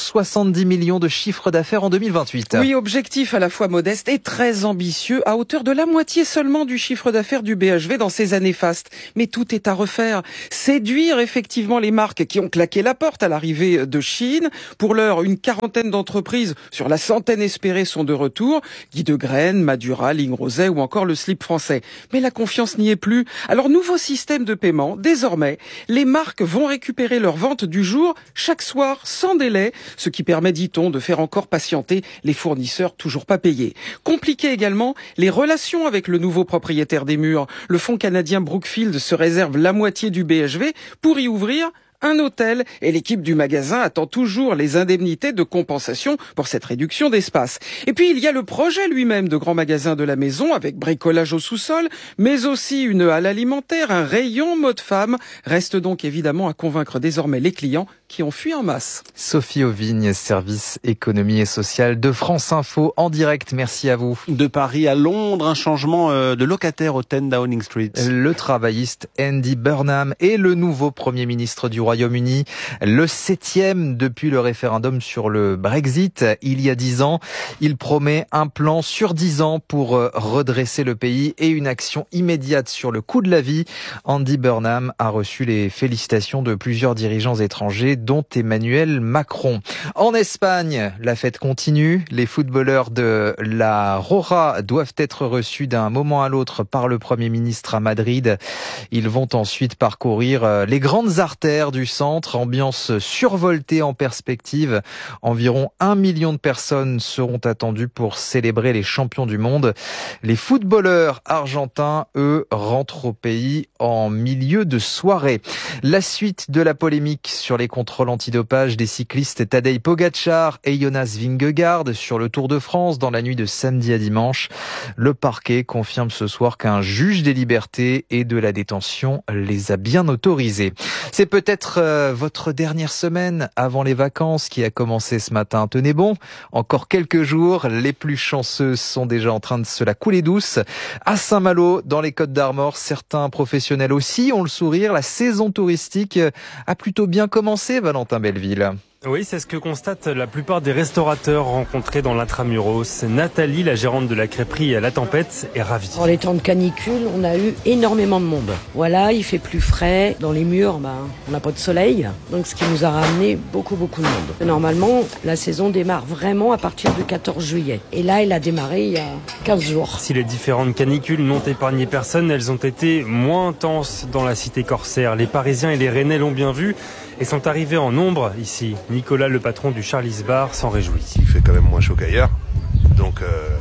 170 millions de chiffre d'affaires en 2028. Oui, objectif à la fois modeste et très ambitieux, à hauteur de la moitié seulement du chiffre d'affaires du BHV dans ces années fastes. Mais tout est à refaire. Séduire effectivement les marques qui ont claqué la porte à l'arrivée de Shein. Pour l'heure, une quarantaine d'entreprises sur la centaine espérée sont de retour. Guy de Graine, Madura, Ligne Roset ou encore le slip français. Mais la confiance n'y est plus. Alors, nouveau système de paiement. Désormais, les marques vont récupérer leurs ventes du jour chaque soir sans délai, ce qui permet, dit-on, de faire encore patienter les fournisseurs toujours pas payés. Compliqué également les relations avec le nouveau propriétaire des murs. Le fonds canadien Brookfield se réserve la moitié du BHV pour y ouvrir un hôtel et l'équipe du magasin attend toujours les indemnités de compensation pour cette réduction d'espace. Et puis il y a le projet lui-même de grand magasin de la maison avec bricolage au sous-sol, mais aussi une halle alimentaire, un rayon mode femme. Reste donc évidemment à convaincre désormais les clients qui ont fui en masse. Sophie Auvigne, service économie et social de France Info en direct. Merci à vous. De Paris à Londres, un changement de locataire au 10 Downing Street. Le travailliste Andy Burnham est le nouveau Premier ministre du Royaume-Uni, le 7e depuis le référendum sur le Brexit il y a 10 ans. Il promet un plan sur 10 ans pour redresser le pays et une action immédiate sur le coût de la vie. Andy Burnham a reçu les félicitations de plusieurs dirigeants étrangers, dont Emmanuel Macron. En Espagne, la fête continue. Les footballeurs de la Roja doivent être reçus d'un moment à l'autre par le Premier ministre à Madrid. Ils vont ensuite parcourir les grandes artères du centre, ambiance survoltée en perspective. Environ 1 million de personnes seront attendues pour célébrer les champions du monde. Les footballeurs argentins, eux, rentrent au pays en milieu de soirée. La suite de la polémique sur les contrôles antidopage des cyclistes Tadej Pogačar et Jonas Vingegaard sur le Tour de France dans la nuit de samedi à dimanche. Le parquet confirme ce soir qu'un juge des libertés et de la détention les a bien autorisés. C'est peut-être votre dernière semaine avant les vacances qui a commencé ce matin. Tenez bon, encore quelques jours. Les plus chanceux sont déjà en train de se la couler douce. À Saint-Malo, dans les Côtes-d'Armor, certains professionnels aussi ont le sourire. La saison touristique a plutôt bien commencé, Valentin Belleville. Oui, c'est ce que constatent la plupart des restaurateurs rencontrés dans l'intramuros. Nathalie, la gérante de la crêperie à La Tempête, est ravie. Dans les temps de canicule, on a eu énormément de monde. Voilà, il fait plus frais. Dans les murs, on n'a pas de soleil. Donc, ce qui nous a ramené beaucoup de monde. Normalement, la saison démarre vraiment à partir du 14 juillet. Et là, elle a démarré il y a 15 jours. Si les différentes canicules n'ont épargné personne, elles ont été moins intenses dans la cité corsaire. Les Parisiens et les Rennais l'ont bien vu et sont arrivés en nombre ici. Nicolas, le patron du Charlie's Bar, s'en réjouit. Il fait quand même moins chaud qu'ailleurs, donc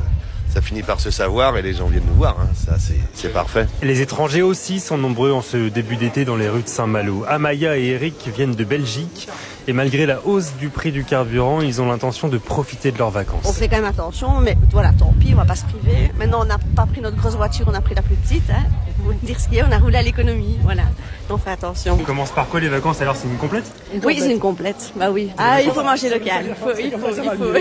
ça finit par se savoir et les gens viennent nous voir, ça c'est parfait. Les étrangers aussi sont nombreux en ce début d'été dans les rues de Saint-Malo. Amaya et Eric viennent de Belgique et malgré la hausse du prix du carburant, ils ont l'intention de profiter de leurs vacances. On fait quand même attention, mais voilà, tant pis, on va pas se priver. Maintenant, on n'a pas pris notre grosse voiture, on a pris la plus petite. Pour vous dire ce qu'il y a, on a roulé à l'économie, voilà. On fait attention. On commence par quoi les vacances alors, c'est une complète ? Oui, c'est une complète, bah oui. Ah, il faut manger local, il faut.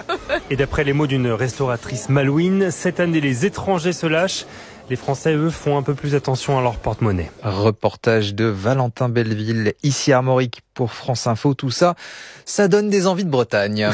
Et d'après les mots d'une restauratrice malouine, cette année les étrangers se lâchent. Les Français, eux, font un peu plus attention à leur porte-monnaie. Reportage de Valentin Belleville, ici Armorique pour France Info. Tout ça, ça donne des envies de Bretagne.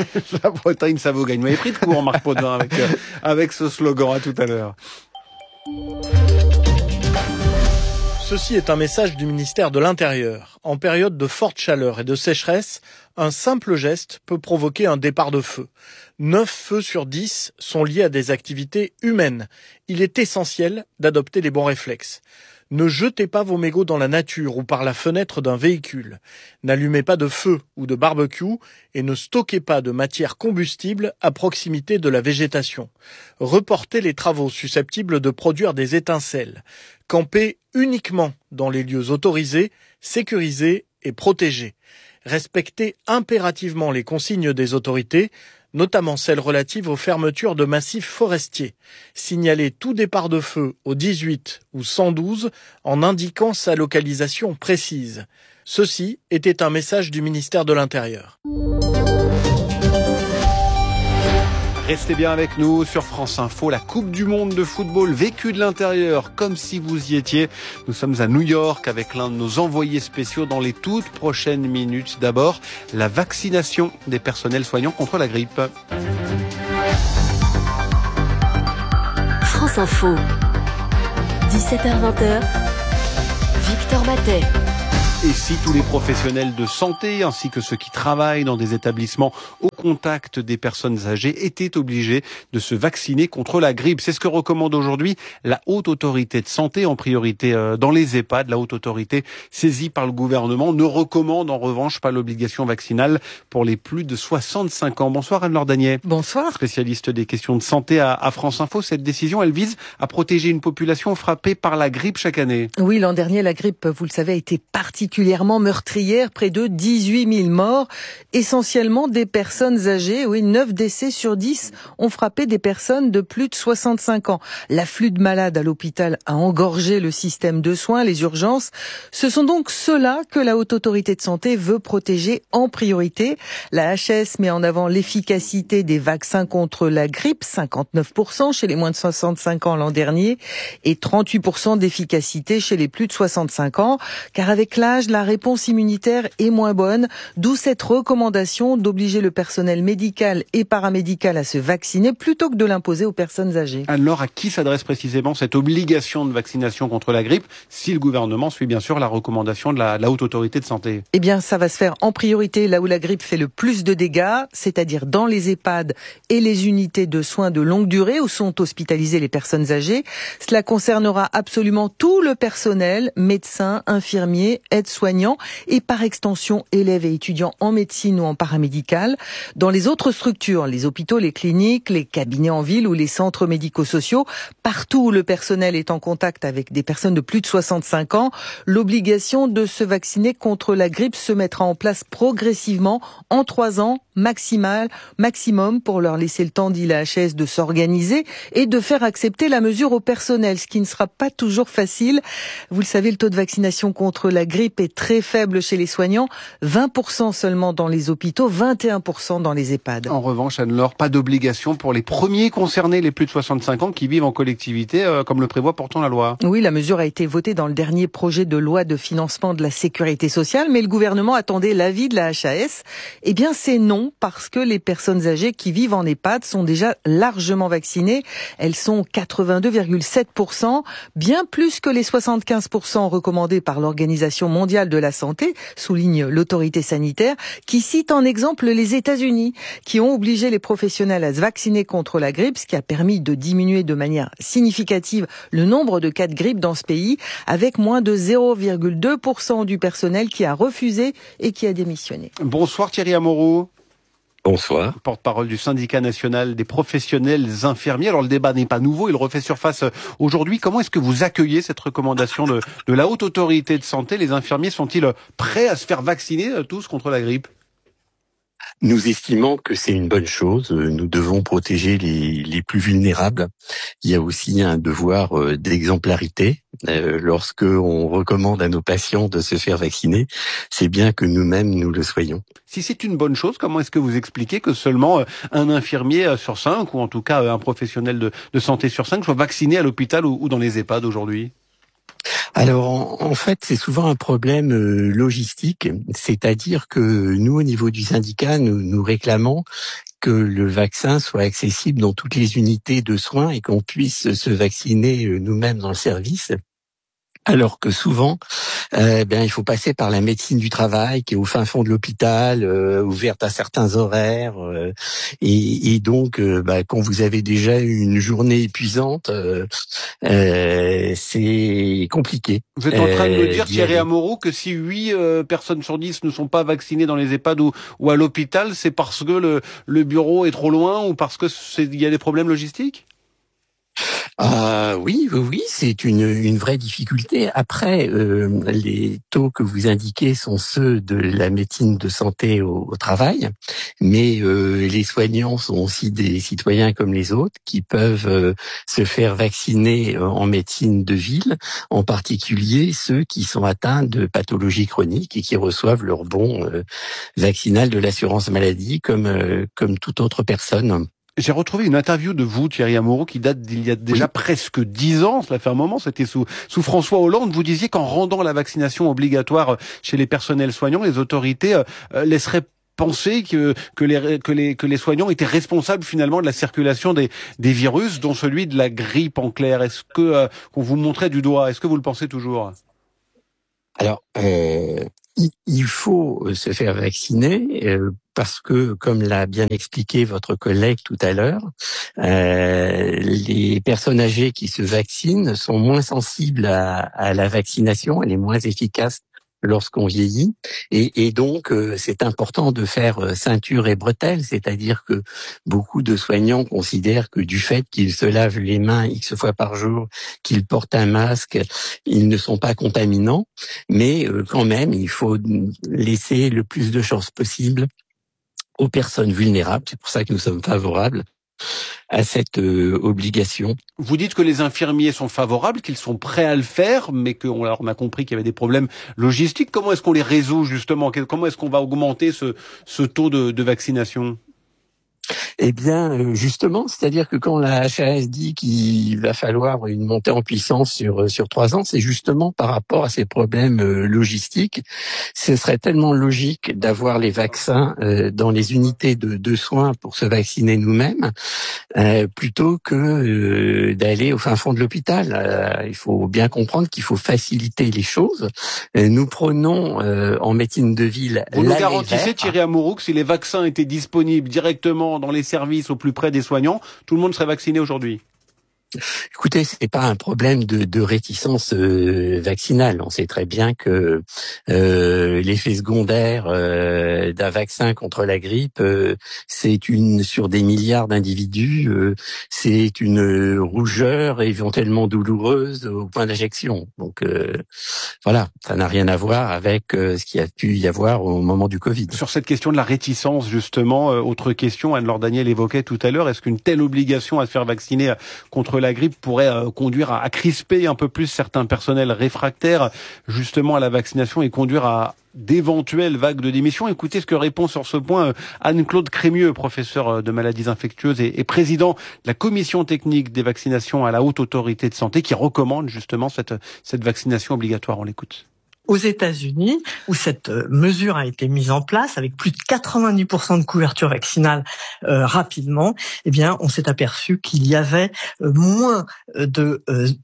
La Bretagne, ça vous gagne. Vous m'avez pris de court, Marc Potvin, avec ce slogan. À tout à l'heure. Ceci est un message du ministère de l'Intérieur. En période de forte chaleur et de sécheresse, un simple geste peut provoquer un départ de feu. 9 feux sur 10 sont liés à des activités humaines. Il est essentiel d'adopter les bons réflexes. Ne jetez pas vos mégots dans la nature ou par la fenêtre d'un véhicule. N'allumez pas de feu ou de barbecue et ne stockez pas de matière combustible à proximité de la végétation. Reportez les travaux susceptibles de produire des étincelles. Campez uniquement dans les lieux autorisés, sécurisés et protégés. Respectez impérativement les consignes des autorités, notamment celles relatives aux fermetures de massifs forestiers. Signalez tout départ de feu au 18 ou 112 en indiquant sa localisation précise. Ceci était un message du ministère de l'Intérieur. Restez bien avec nous sur France Info, la Coupe du Monde de football vécue de l'intérieur, comme si vous y étiez. Nous sommes à New York avec l'un de nos envoyés spéciaux dans les toutes prochaines minutes. D'abord, la vaccination des personnels soignants contre la grippe. France Info, 17h-20h, Victor Matet. Et si tous les professionnels de santé, ainsi que ceux qui travaillent dans des établissements au contact des personnes âgées, étaient obligés de se vacciner contre la grippe? C'est ce que recommande aujourd'hui la Haute Autorité de Santé, en priorité dans les EHPAD. La Haute Autorité, saisie par le gouvernement, ne recommande en revanche pas l'obligation vaccinale pour les plus de 65 ans. Bonsoir Anne-Laure Dagnier. Bonsoir. Spécialiste des questions de santé à France Info. Cette décision, elle vise à protéger une population frappée par la grippe chaque année. Oui, l'an dernier, la grippe, vous le savez, a été particulièrement meurtrière, près de 18 000 morts, essentiellement des personnes âgées. Oui, 9 décès sur 10 ont frappé des personnes de plus de 65 ans. L'afflux de malades à l'hôpital a engorgé le système de soins, les urgences. Ce sont donc ceux-là que la Haute Autorité de Santé veut protéger en priorité. La HS met en avant l'efficacité des vaccins contre la grippe, 59% chez les moins de 65 ans l'an dernier et 38% d'efficacité chez les plus de 65 ans. Car avec l'âge, la réponse immunitaire est moins bonne, d'où cette recommandation d'obliger le personnel médical et paramédical à se vacciner plutôt que de l'imposer aux personnes âgées. Alors, à qui s'adresse précisément cette obligation de vaccination contre la grippe, si le gouvernement suit bien sûr la recommandation de la Haute Autorité de Santé? Eh bien, ça va se faire en priorité là où la grippe fait le plus de dégâts, c'est-à-dire dans les EHPAD et les unités de soins de longue durée où sont hospitalisées les personnes âgées. Cela concernera absolument tout le personnel, médecins, infirmiers, aides-soignants et par extension élèves et étudiants en médecine ou en paramédical. Dans les autres structures, les hôpitaux, les cliniques, les cabinets en ville ou les centres médico-sociaux, partout où le personnel est en contact avec des personnes de plus de 65 ans, l'obligation de se vacciner contre la grippe se mettra en place progressivement en 3 ans maximum pour leur laisser le temps, dit la HS, de s'organiser et de faire accepter la mesure au personnel, ce qui ne sera pas toujours facile. Vous le savez, le taux de vaccination contre la grippe est très faible chez les soignants, 20% seulement dans les hôpitaux, 21% dans les EHPAD. En revanche, Anne-Laure, pas d'obligation pour les premiers concernés, les plus de 65 ans qui vivent en collectivité, comme le prévoit pourtant la loi. Oui, la mesure a été votée dans le dernier projet de loi de financement de la sécurité sociale, mais le gouvernement attendait l'avis de la HAS. Eh bien, c'est non, parce que les personnes âgées qui vivent en EHPAD sont déjà largement vaccinées. Elles sont 82,7%, bien plus que les 75% recommandés par l'Organisation mondiale de la santé, souligne l'autorité sanitaire, qui cite en exemple les États-Unis, qui ont obligé les professionnels à se vacciner contre la grippe, ce qui a permis de diminuer de manière significative le nombre de cas de grippe dans ce pays, avec moins de 0,2% du personnel qui a refusé et qui a démissionné. Bonsoir Thierry Amorou. Bonsoir. Porte-parole du syndicat national des professionnels infirmiers. Alors le débat n'est pas nouveau, il refait surface aujourd'hui. Comment est-ce que vous accueillez cette recommandation de la Haute Autorité de Santé? Les infirmiers sont-ils prêts à se faire vacciner tous contre la grippe? Nous estimons que c'est une bonne chose. Nous devons protéger les plus vulnérables. Il y a aussi un devoir d'exemplarité. Lorsque on recommande à nos patients de se faire vacciner, c'est bien que nous-mêmes nous le soyons. Si c'est une bonne chose, comment est-ce que vous expliquez que seulement un infirmier sur 5, ou en tout cas un professionnel de santé sur 5, soit vacciné à l'hôpital ou dans les EHPAD aujourd'hui? Alors, en fait, c'est souvent un problème logistique, c'est-à-dire que nous, au niveau du syndicat, nous réclamons que le vaccin soit accessible dans toutes les unités de soins et qu'on puisse se vacciner nous-mêmes dans le service. Alors que souvent, il faut passer par la médecine du travail qui est au fin fond de l'hôpital, ouverte à certains horaires, et donc quand vous avez déjà une journée épuisante, c'est compliqué. Vous êtes en train de me dire, Thierry Amorou, que si 8 personnes sur 10 ne sont pas vaccinées dans les EHPAD ou à l'hôpital, c'est parce que le bureau est trop loin ou parce que il y a des problèmes logistiques ? Oui, c'est une vraie difficulté. Après, les taux que vous indiquez sont ceux de la médecine de santé au travail, mais les soignants sont aussi des citoyens comme les autres qui peuvent se faire vacciner en médecine de ville, en particulier ceux qui sont atteints de pathologies chroniques et qui reçoivent leur bon vaccinal de l'assurance maladie comme toute autre personne. J'ai retrouvé une interview de vous, Thierry Amorou, qui date d'il y a déjà presque 10 ans. Cela fait un moment. C'était sous François Hollande. Vous disiez qu'en rendant la vaccination obligatoire chez les personnels soignants, les autorités laisseraient penser que les soignants étaient responsables finalement de la circulation des virus, dont celui de la grippe en clair. Est-ce que qu'on vous montrait du doigt? Est-ce que vous le pensez toujours? Alors, il faut se faire vacciner parce que, comme l'a bien expliqué votre collègue tout à l'heure, les personnes âgées qui se vaccinent sont moins sensibles à la vaccination, elle est moins efficace lorsqu'on vieillit, et donc c'est important de faire ceinture et bretelles, c'est-à-dire que beaucoup de soignants considèrent que du fait qu'ils se lavent les mains X fois par jour, qu'ils portent un masque, ils ne sont pas contaminants, mais quand même il faut laisser le plus de chances possible aux personnes vulnérables. C'est pour ça que nous sommes favorables à cette obligation. Vous dites que les infirmiers sont favorables, qu'ils sont prêts à le faire, mais qu'on a compris qu'il y avait des problèmes logistiques. Comment est-ce qu'on les résout justement? Comment est-ce qu'on va augmenter ce taux de vaccination? Eh bien, justement, c'est-à-dire que quand la HAS dit qu'il va falloir une montée en puissance sur 3 ans, c'est justement par rapport à ces problèmes logistiques. Ce serait tellement logique d'avoir les vaccins dans les unités de soins pour se vacciner nous-mêmes, plutôt que d'aller au fin fond de l'hôpital. Il faut bien comprendre qu'il faut faciliter les choses. Nous prenons en médecine de ville... Vous nous garantissez, Thierry Amorou, que si les vaccins étaient disponibles directement dans les services au plus près des soignants, tout le monde serait vacciné aujourd'hui? Écoutez, c'est pas un problème de réticence vaccinale. On sait très bien que l'effet secondaire d'un vaccin contre la grippe, c'est sur des milliards d'individus, c'est une rougeur éventuellement douloureuse au point d'injection. Donc voilà, ça n'a rien à voir avec ce qu'il y a pu y avoir au moment du Covid. Sur cette question de la réticence, justement, autre question, Anne-Laure Daniel évoquait tout à l'heure, est-ce qu'une telle obligation à se faire vacciner contre la grippe pourrait conduire à crisper un peu plus certains personnels réfractaires justement à la vaccination et conduire à d'éventuelles vagues de démission? Écoutez ce que répond sur ce point Anne-Claude Crémieux, professeur de maladies infectieuses et président de la commission technique des vaccinations à la Haute Autorité de Santé, qui recommande justement cette vaccination obligatoire. On l'écoute. Aux États-Unis, où cette mesure a été mise en place avec plus de 90% de couverture vaccinale rapidement, eh bien, on s'est aperçu qu'il y avait moins de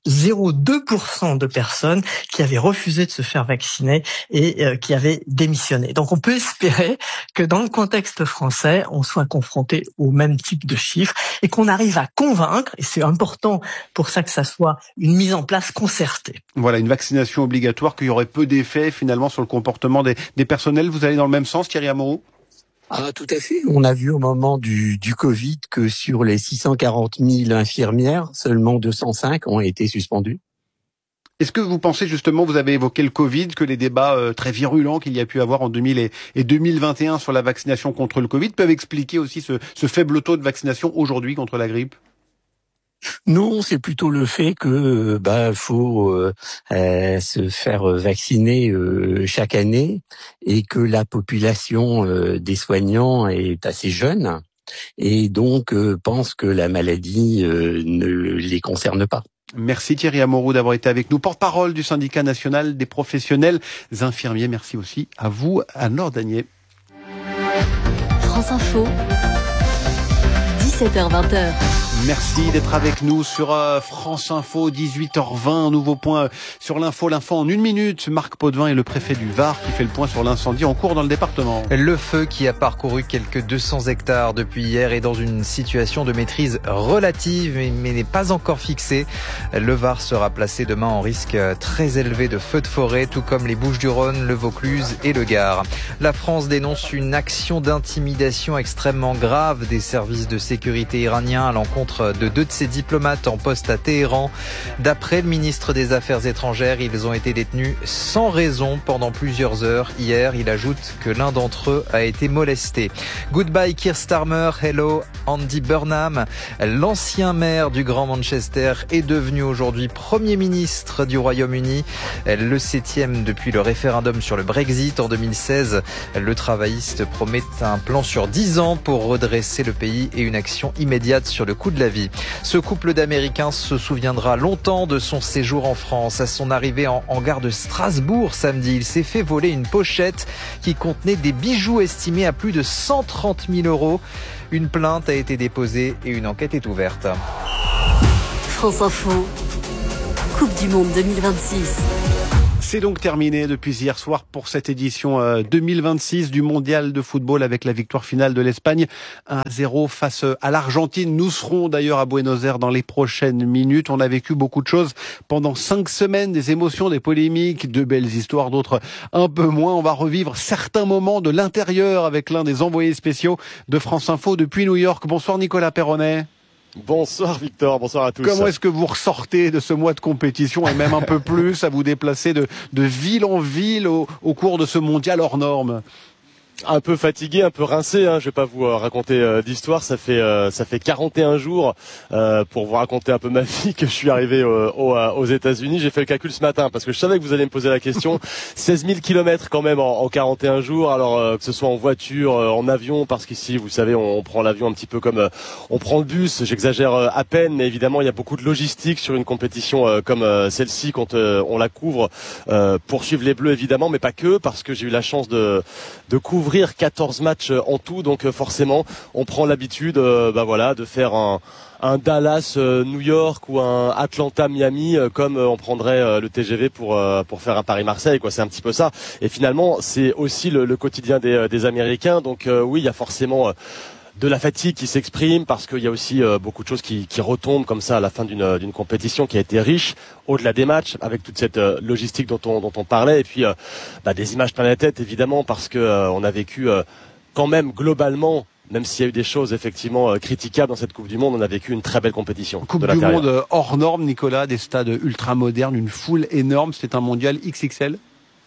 0,2% de personnes qui avaient refusé de se faire vacciner et qui avaient démissionné. Donc, on peut espérer que dans le contexte français, on soit confronté au même type de chiffres et qu'on arrive à convaincre, et c'est important pour ça que ça soit une mise en place concertée. Voilà, une vaccination obligatoire qui aurait peu d'effet finalement sur le comportement des personnels. Vous allez dans le même sens, Thierry Amorou? Ah, tout à fait. On a vu au moment du Covid que sur les 640 000 infirmières, seulement 205 ont été suspendues. Est-ce que vous pensez justement, vous avez évoqué le Covid, que les débats très virulents qu'il y a pu avoir en 2000 et 2021 sur la vaccination contre le Covid peuvent expliquer aussi ce faible taux de vaccination aujourd'hui contre la grippe? Non, c'est plutôt le fait que faut se faire vacciner chaque année et que la population des soignants est assez jeune et donc pense que la maladie ne les concerne pas. Merci Thierry Amorou d'avoir été avec nous, porte-parole du syndicat national des professionnels infirmiers. Merci aussi à vous, Anne-Laure Daniel. France Info, 17h-20h. Merci d'être avec nous sur France Info, 18h20, nouveau point sur l'info en 1 minute. Marc Potvin est le préfet du Var qui fait le point sur l'incendie en cours dans le département. Le feu qui a parcouru quelques 200 hectares depuis hier est dans une situation de maîtrise relative mais n'est pas encore fixée. Le Var sera placé demain en risque très élevé de feux de forêt, tout comme les Bouches-du-Rhône, le Vaucluse et le Gard. La France dénonce une action d'intimidation extrêmement grave des services de sécurité iraniens à l'encontre de 2 de ses diplomates en poste à Téhéran. D'après le ministre des Affaires étrangères, ils ont été détenus sans raison pendant plusieurs heures. Hier, il ajoute que l'un d'entre eux a été molesté. Goodbye Keir Starmer, hello Andy Burnham. L'ancien maire du Grand Manchester est devenu aujourd'hui Premier ministre du Royaume-Uni, le 7e depuis le référendum sur le Brexit en 2016. Le travailliste promet un plan sur 10 ans pour redresser le pays et une action immédiate sur le coût de la vie. Ce couple d'Américains se souviendra longtemps de son séjour en France. À son arrivée en gare de Strasbourg samedi, il s'est fait voler une pochette qui contenait des bijoux estimés à plus de 130 000 €. Une plainte a été déposée et une enquête est ouverte. France Info, Coupe du Monde 2026. C'est donc terminé depuis hier soir pour cette édition 2026 du Mondial de football avec la victoire finale de l'Espagne 1-0 face à l'Argentine. Nous serons d'ailleurs à Buenos Aires dans les prochaines minutes. On a vécu beaucoup de choses pendant 5 semaines, des émotions, des polémiques, de belles histoires, d'autres un peu moins. On va revivre certains moments de l'intérieur avec l'un des envoyés spéciaux de France Info depuis New York. Bonsoir Nicolas Perronnet. Bonsoir Victor, bonsoir à tous. Comment est-ce que vous ressortez de ce mois de compétition et même un peu plus à vous déplacer de ville en ville au cours de ce mondial hors norme ? Un peu fatigué, un peu rincé, hein. Je vais pas vous raconter d'histoire. Ça fait 41 jours pour vous raconter un peu ma vie que je suis arrivé aux États-Unis. J'ai fait le calcul ce matin parce que je savais que vous alliez me poser la question. 16 000 kilomètres quand même en 41 jours. Alors que ce soit en voiture, en avion, parce qu'ici, vous savez, on prend l'avion un petit peu comme on prend le bus. J'exagère à peine, mais évidemment, il y a beaucoup de logistique sur une compétition comme celle-ci quand on la couvre pour suivre les Bleus, évidemment, mais pas que, parce que j'ai eu la chance de couvrir 14 matchs en tout, donc forcément on prend l'habitude de faire un Dallas New York ou un Atlanta Miami comme on prendrait le TGV pour faire un Paris-Marseille, quoi. C'est un petit peu ça, et finalement c'est aussi le quotidien des Américains. Donc oui, il y a forcément de la fatigue qui s'exprime parce qu'il y a aussi beaucoup de choses qui retombent comme ça à la fin d'une compétition qui a été riche au-delà des matchs, avec toute cette logistique dont on parlait, et puis des images plein la tête évidemment, parce que on a vécu quand même globalement, même s'il y a eu des choses effectivement critiquables dans cette Coupe du Monde, on a vécu une très belle compétition. Coupe du Monde hors norme, Nicolas, des stades ultra modernes, une foule énorme, c'était un mondial XXL.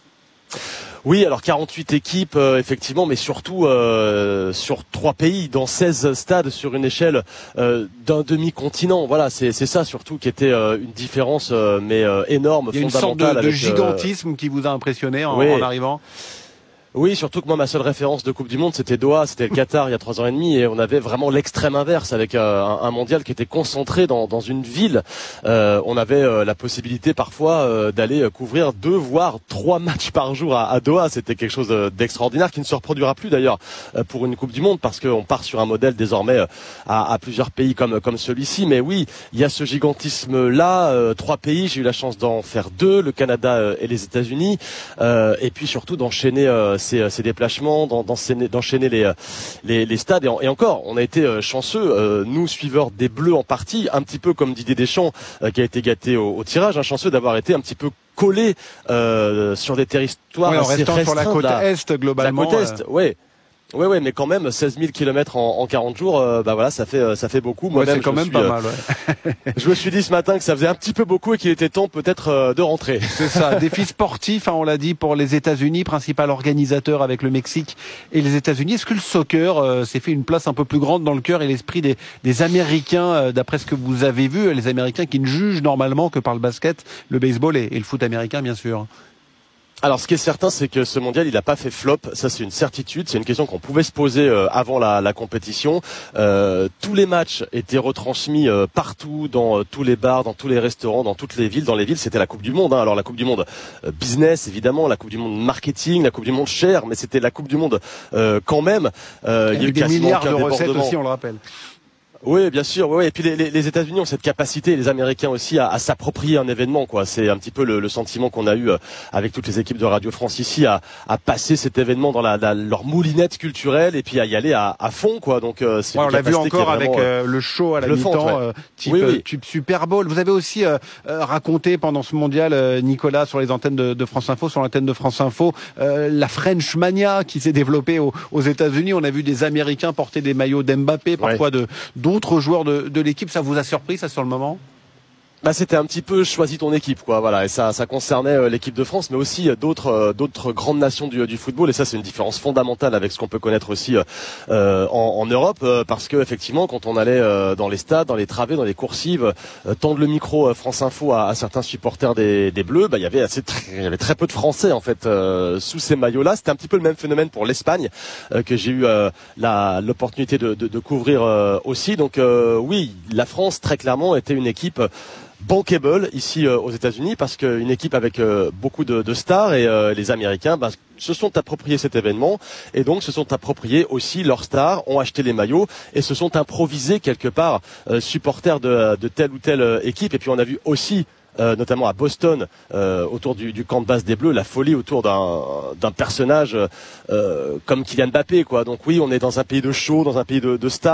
Oui, alors 48 équipes, effectivement, mais surtout sur 3 pays, dans 16 stades sur une échelle d'un demi-continent. Voilà, c'est ça surtout qui était une différence, mais énorme, fondamentale. Il y a une sorte de gigantisme qui vous a impressionné en arrivant. Oui, surtout que moi, ma seule référence de Coupe du Monde, c'était Doha, c'était le Qatar il y a 3 ans et demi, et on avait vraiment l'extrême inverse avec un mondial qui était concentré dans une ville. On avait la possibilité parfois d'aller couvrir 2 voire 3 matchs par jour à Doha. C'était quelque chose d'extraordinaire qui ne se reproduira plus d'ailleurs pour une Coupe du Monde, parce qu'on part sur un modèle désormais à plusieurs pays comme celui-ci. Mais oui, il y a ce gigantisme-là. 3 pays, j'ai eu la chance d'en faire 2, le Canada et les États-Unis, et puis surtout d'enchaîner ces déplacements, d'enchaîner les stades, et encore on a été chanceux, nous suiveurs des Bleus en partie, un petit peu comme Didier Deschamps qui a été gâté au tirage, chanceux d'avoir été un petit peu collé sur des territoires assez restreints sur la côte est globalement. La côte est, ouais. Oui, mais quand même 16 000 kilomètres en 40 jours, ça fait beaucoup. Moi-même, c'est quand même pas mal. Ouais. Je me suis dit ce matin que ça faisait un petit peu beaucoup et qu'il était temps peut-être de rentrer. C'est ça. Défi sportif, on l'a dit, pour les États-Unis, principal organisateur avec le Mexique et les États-Unis. Est-ce que le soccer s'est fait une place un peu plus grande dans le cœur et l'esprit des Américains, d'après ce que vous avez vu, les Américains qui ne jugent normalement que par le basket, le baseball et le foot américain, bien sûr? Alors, ce qui est certain, c'est que ce mondial, il n'a pas fait flop. Ça, c'est une certitude. C'est une question qu'on pouvait se poser avant la compétition. Tous les matchs étaient retransmis partout, dans tous les bars, dans tous les restaurants, dans toutes les villes. Dans les villes, c'était la Coupe du Monde. Alors, la Coupe du Monde business, évidemment, la Coupe du Monde marketing, la Coupe du Monde cher, mais c'était la Coupe du Monde quand même. Il y a eu des milliards de recettes aussi, on le rappelle. Oui, bien sûr. Oui. Et puis les États-Unis ont cette capacité, les Américains aussi, à s'approprier un événement, quoi. C'est un petit peu le sentiment qu'on a eu avec toutes les équipes de Radio France ici, à passer cet événement dans leur moulinette culturelle et puis à y aller à fond, quoi. Donc on l'a vu encore avec le show à la mi-temps, type Super Bowl. Vous avez aussi raconté pendant ce mondial, Nicolas, sur les antennes de France Info, sur l'antenne de France Info, la French Mania qui s'est développée aux États-Unis. On a vu des Américains porter des maillots d'Mbappé, parfois d'autres joueurs de l'équipe. Ça vous a surpris, ça, sur le moment? C'était un petit peu choisi ton équipe, quoi. Voilà, et ça concernait l'équipe de France, mais aussi d'autres grandes nations du football. Et ça, c'est une différence fondamentale avec ce qu'on peut connaître aussi en Europe, parce que effectivement, quand on allait dans les stades, dans les travées, dans les coursives, tendre le micro France Info à certains supporters des Bleus, il y avait très peu de Français en fait sous ces maillots-là. C'était un petit peu le même phénomène pour l'Espagne que j'ai eu l'opportunité de couvrir aussi. Donc oui, la France très clairement était une équipe bankable ici aux États-Unis, parce qu'une équipe avec beaucoup de stars, et les Américains se sont appropriés cet événement, et donc se sont appropriés aussi leurs stars, ont acheté les maillots et se sont improvisés quelque part supporters de telle ou telle équipe. Et puis on a vu aussi notamment à Boston, autour du camp de base des Bleus, la folie autour d'un personnage comme Kylian Mbappé, quoi. Donc oui, on est dans un pays de show, dans un pays de stars.